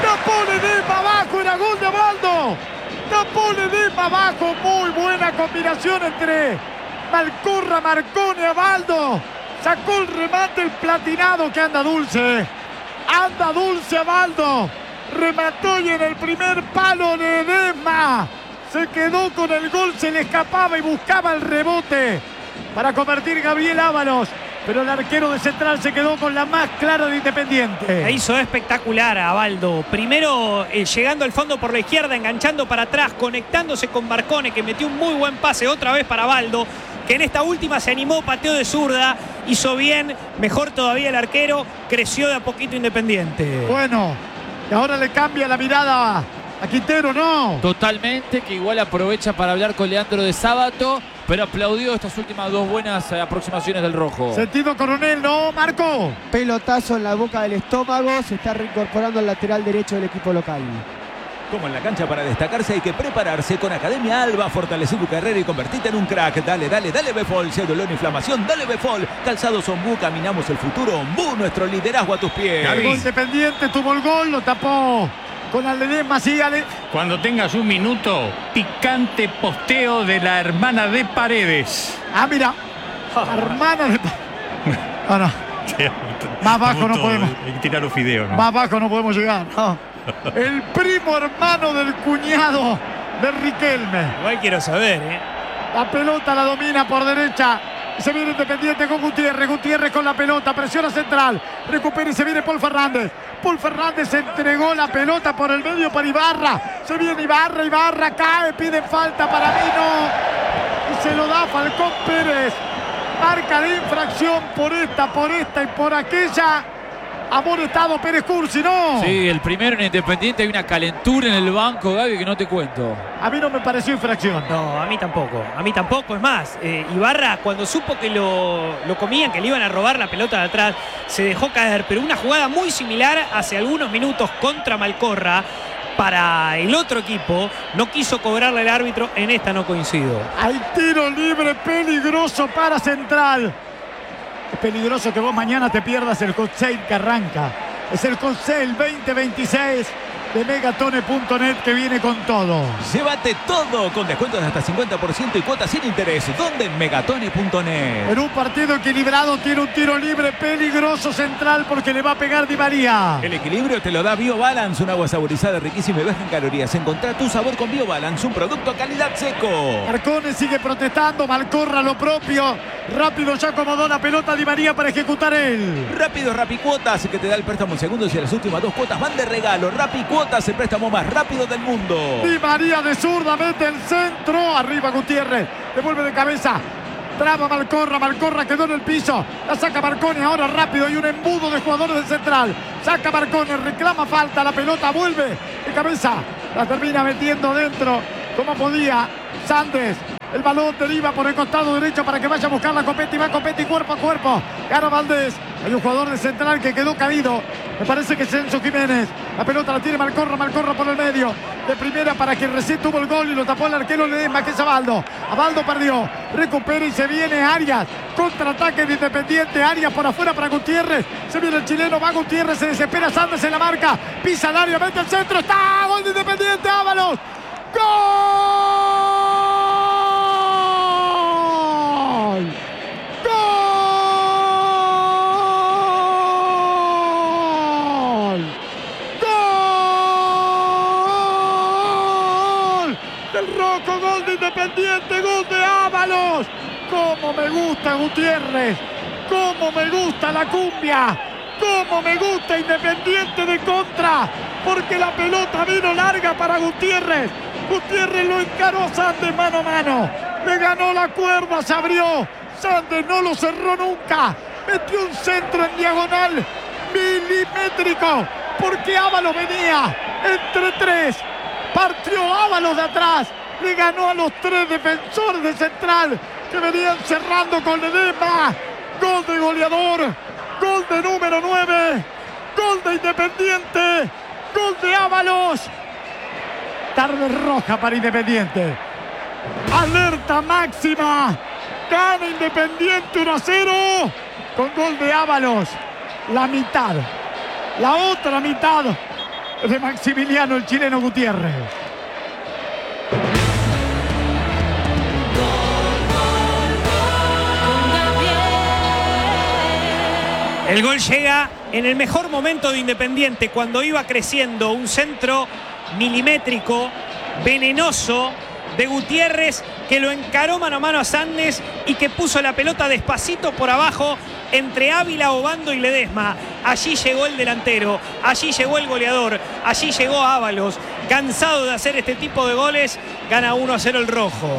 abajo, era gol de Baldo, tapó Ledesma abajo, muy buena combinación entre Malcorra, Marcone, Abaldo, sacó el remate el platinado que anda dulce Abaldo, remató y en el primer palo Ledesma se quedó con el gol, se le escapaba y buscaba el rebote para convertir Gabriel Ábalos, pero el arquero de Central se quedó con la más clara de Independiente. La hizo espectacular a Abaldo, primero llegando al fondo por la izquierda, enganchando para atrás, conectándose con Marcone, que metió un muy buen pase otra vez para Abaldo, que en esta última se animó, pateó de zurda, hizo bien, mejor todavía el arquero, creció de a poquito Independiente. Bueno, y ahora le cambia la mirada a Quintero, ¿no? Totalmente, que igual aprovecha para hablar con Leandro de Sábato, pero aplaudió estas últimas dos buenas aproximaciones del rojo. Sentido Coronel, ¿no, Marco? Pelotazo en la boca del estómago, se está reincorporando al lateral derecho del equipo local. Como en la cancha, para destacarse hay que prepararse con Academia Alba. Fortalecer tu carrera y convertirte en un crack. Dale Befol. Si hay dolor o inflamación, dale Befol. Calzados Ombú, caminamos el futuro. Ombú, nuestro liderazgo a tus pies. Cargó Independiente, tuvo el gol, lo tapó con Ledesma, sígale. Cuando tengas un minuto, picante posteo de la hermana de Paredes. Ah, mira. Hermana de Paredes. Más bajo no podemos. Hay que tirar los fideos, ¿no? Más bajo no podemos llegar. No. El primo hermano del cuñado de Riquelme. Igual quiero saber, La pelota la domina por derecha. Se viene Independiente con Gutiérrez. Gutiérrez con la pelota. Presiona Central. Recupera y se viene Paul Fernández. Paul Fernández entregó la pelota por el medio para Ibarra. Se viene Ibarra. Ibarra cae. Pide falta. Para mí no. Y se lo da Falcón Pérez. Marca de infracción por esta y por aquella. Amonestado Pérez Cursi, ¿no? Sí, el primero en Independiente, hay una calentura en el banco, Gaby, que no te cuento. A mí no me pareció infracción. No, a mí tampoco. Es más, Ibarra, cuando supo que lo comían, que le iban a robar la pelota de atrás, se dejó caer. Pero una jugada muy similar hace algunos minutos contra Malcorra. para el otro equipo. No quiso cobrarle el árbitro, en esta no coincido. Hay tiro libre peligroso para Central. Es peligroso que vos mañana te pierdas el hot sale que arranca. Es el hot sale 2026 de Megatone.net que viene con todo. Llévate todo con descuentos de hasta 50% y cuotas sin interés. ¿Dónde? En Megatone.net. En un partido equilibrado tiene un tiro libre peligroso Central porque le va a pegar Di María. El equilibrio te lo da BioBalance, un agua saborizada riquísima y baja en calorías. Encontrá tu sabor con BioBalance, un producto calidad seco. Marcone sigue protestando, Malcorra lo propio. Rápido ya acomodó la pelota Di María para ejecutar él. Rápido Rapicuotas, que te da el préstamo en segundos y las últimas 2 cuotas van de regalo. Rapicuotas, el préstamo más rápido del mundo. Di María de zurda, mete el centro. Arriba Gutiérrez, devuelve de cabeza. Traba Malcorra quedó en el piso. La saca Marcone ahora rápido. Hay un embudo de jugadores del Central. Saca Marcone, reclama falta. La pelota vuelve de cabeza. La termina metiendo dentro como podía Sandes. El balón deriva por el costado derecho para que vaya a buscar la Copetti. Va Copetti cuerpo a cuerpo. Gana Valdés. Hay un jugador de Central que quedó caído. Me parece que es Enzo Jiménez. La pelota la tiene Malcorra por el medio. De primera para quien recién tuvo el gol y lo tapó el arquero Ledesma, que es Abaldo. Abaldo perdió. Recupera y se viene Arias. Contraataque de Independiente. Arias por afuera para Gutiérrez. Se viene el chileno. Va Gutiérrez. Se desespera Sandes en la marca. Pisa el área. Mete el centro. ¡Está! ¡Gol de Independiente! ¡Ábalos! ¡Gol! Gol de Independiente, gol de Ábalos. Cómo me gusta Gutiérrez, cómo me gusta la cumbia, cómo me gusta Independiente de contra, porque la pelota vino larga para Gutiérrez. Gutiérrez lo encaró a Sandes mano a mano, le ganó la cuerda, se abrió. Sandes no lo cerró nunca, metió un centro en diagonal milimétrico, porque Ábalos venía entre 3, partió Ábalos de atrás. Le ganó a los 3 defensores de Central que venían cerrando con Ledesma. Gol de goleador, gol de número 9, gol de Independiente, gol de Ábalos. Tarde roja para Independiente. Alerta máxima. Gana Independiente 1-0 con gol de Ábalos. La mitad, la otra mitad de Maximiliano el chileno Gutiérrez. El gol llega en el mejor momento de Independiente, cuando iba creciendo un centro milimétrico, venenoso, de Gutiérrez, que lo encaró mano a mano a Sandes y que puso la pelota despacito por abajo entre Ávila, Obando y Ledesma. Allí llegó el delantero, allí llegó el goleador, allí llegó Ábalos. Cansado de hacer este tipo de goles, gana 1-0 el rojo.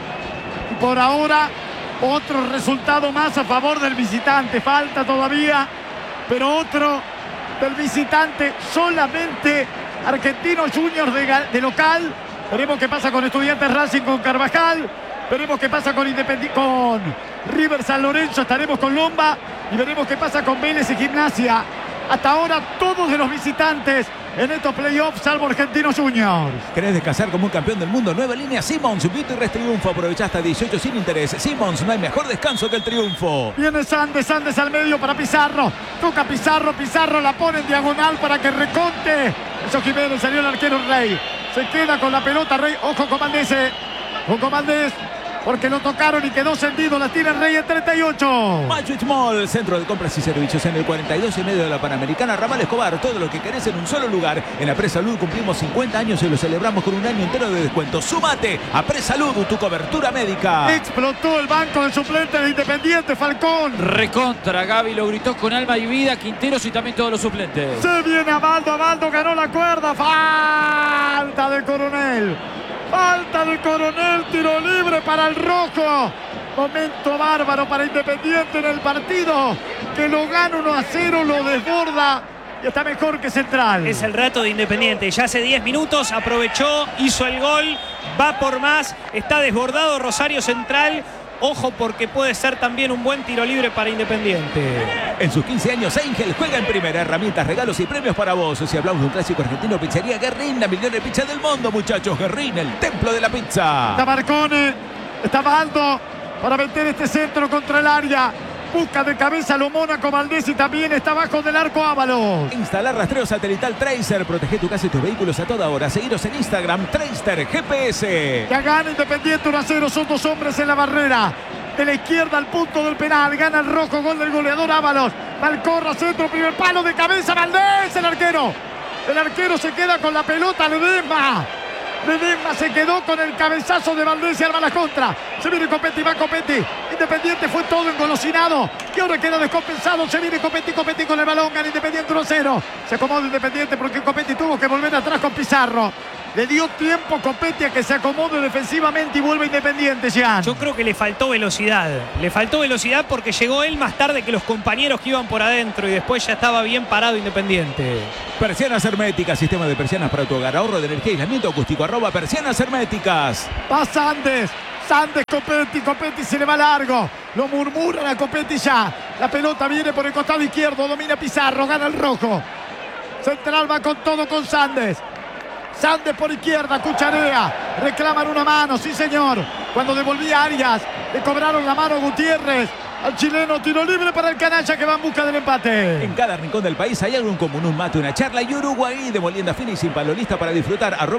Por ahora, otro resultado más a favor del visitante. Falta todavía, pero otro del visitante. Solamente Argentinos Juniors de local. Veremos qué pasa con Estudiantes Racing, con Carvajal. Veremos qué pasa con Independiente, con River San Lorenzo. Estaremos con Lomba. Y veremos qué pasa con Vélez y Gimnasia. Hasta ahora todos de los visitantes en estos playoffs, salvo Argentinos Juniors. ¿Querés descansar como un campeón del mundo? Nueva línea Simmons, Beauty Rest Triunfo. Aprovecha hasta 18 sin interés. Simmons, no hay mejor descanso que el triunfo. Viene Sandes al medio para Pizarro. Toca Pizarro la pone en diagonal para que reconte. Eso Jiménez, salió el arquero Rey. Se queda con la pelota Rey. Ojo con Valdés. Con Valdés. Porque lo tocaron y quedó sentido. La tira el Rey en 38. Magic Mall, centro de compras y servicios en el 42 y medio de la Panamericana, Ramal Escobar. Todo lo que querés en un solo lugar. En la Presalud cumplimos 50 años y lo celebramos con un año entero de descuento. Súmate a Presalud, tu cobertura médica. Explotó el banco de suplentes de Independiente, Falcón. Recontra, Gaby lo gritó con alma y vida. Quinteros y también todos los suplentes. Se viene Abaldo ganó la cuerda. Falta de Coronel. Falta de Coronel, tiro libre para el rojo. Momento bárbaro para Independiente en el partido, que lo gana 1-0, lo desborda y está mejor que Central. Es el rato de Independiente. Ya hace 10 minutos aprovechó, hizo el gol, va por más, está desbordado Rosario Central. Ojo porque puede ser también un buen tiro libre para Independiente. En sus 15 años, Angel juega en primera. Herramientas, regalos y premios para vos. Si hablamos de un clásico argentino, Pizzería Guerrín, la mejor pizza del mundo, muchachos. Guerrín, el templo de la pizza. Está Marcone, está Aldo para meter este centro contra el área. Busca de cabeza lo Mónaco Valdés y también está abajo del arco Ábalos. Instalar rastreo satelital Tracer. Protege tu casa y tus vehículos a toda hora. Seguiros en Instagram, Tracer GPS. Ya gana Independiente 1-0. Son 2 hombres en la barrera. De la izquierda al punto del penal. Gana el rojo. Gol del goleador Ábalos. Malcorra, centro, primer palo de cabeza. Valdés, el arquero. El arquero se queda con la pelota. Ledesma se quedó con el cabezazo de Valdés y arma la contra. Se viene Copetti, va Copetti. Independiente fue todo engolosinado. Y ahora queda descompensado. Se viene Copetti con el balón. Gana Independiente 1-0. Se acomoda Independiente porque Copetti tuvo que volver atrás con Pizarro. Le dio tiempo Copetti a que se acomode defensivamente y vuelve Independiente, Jean. Yo creo que le faltó velocidad. Le faltó velocidad porque llegó él más tarde que los compañeros que iban por adentro y después ya estaba bien parado Independiente. Persianas herméticas, sistema de persianas para tu hogar. Ahorro de energía y aislamiento acústico. @persianas herméticas. Va Sandes, Copetti se le va largo. Lo murmuran a Copetti ya. La pelota viene por el costado izquierdo. Domina Pizarro, gana el rojo. Central va con todo con Sandes. Sandes por izquierda, cucharea. Reclaman una mano, sí señor. Cuando devolvía Arias, le cobraron la mano a Gutiérrez. Al chileno, tiro libre para el canalla que va en busca del empate. En cada rincón del país hay algo en común, un mate, una charla y Uruguay de molienda fina y sin palo, lista para disfrutar.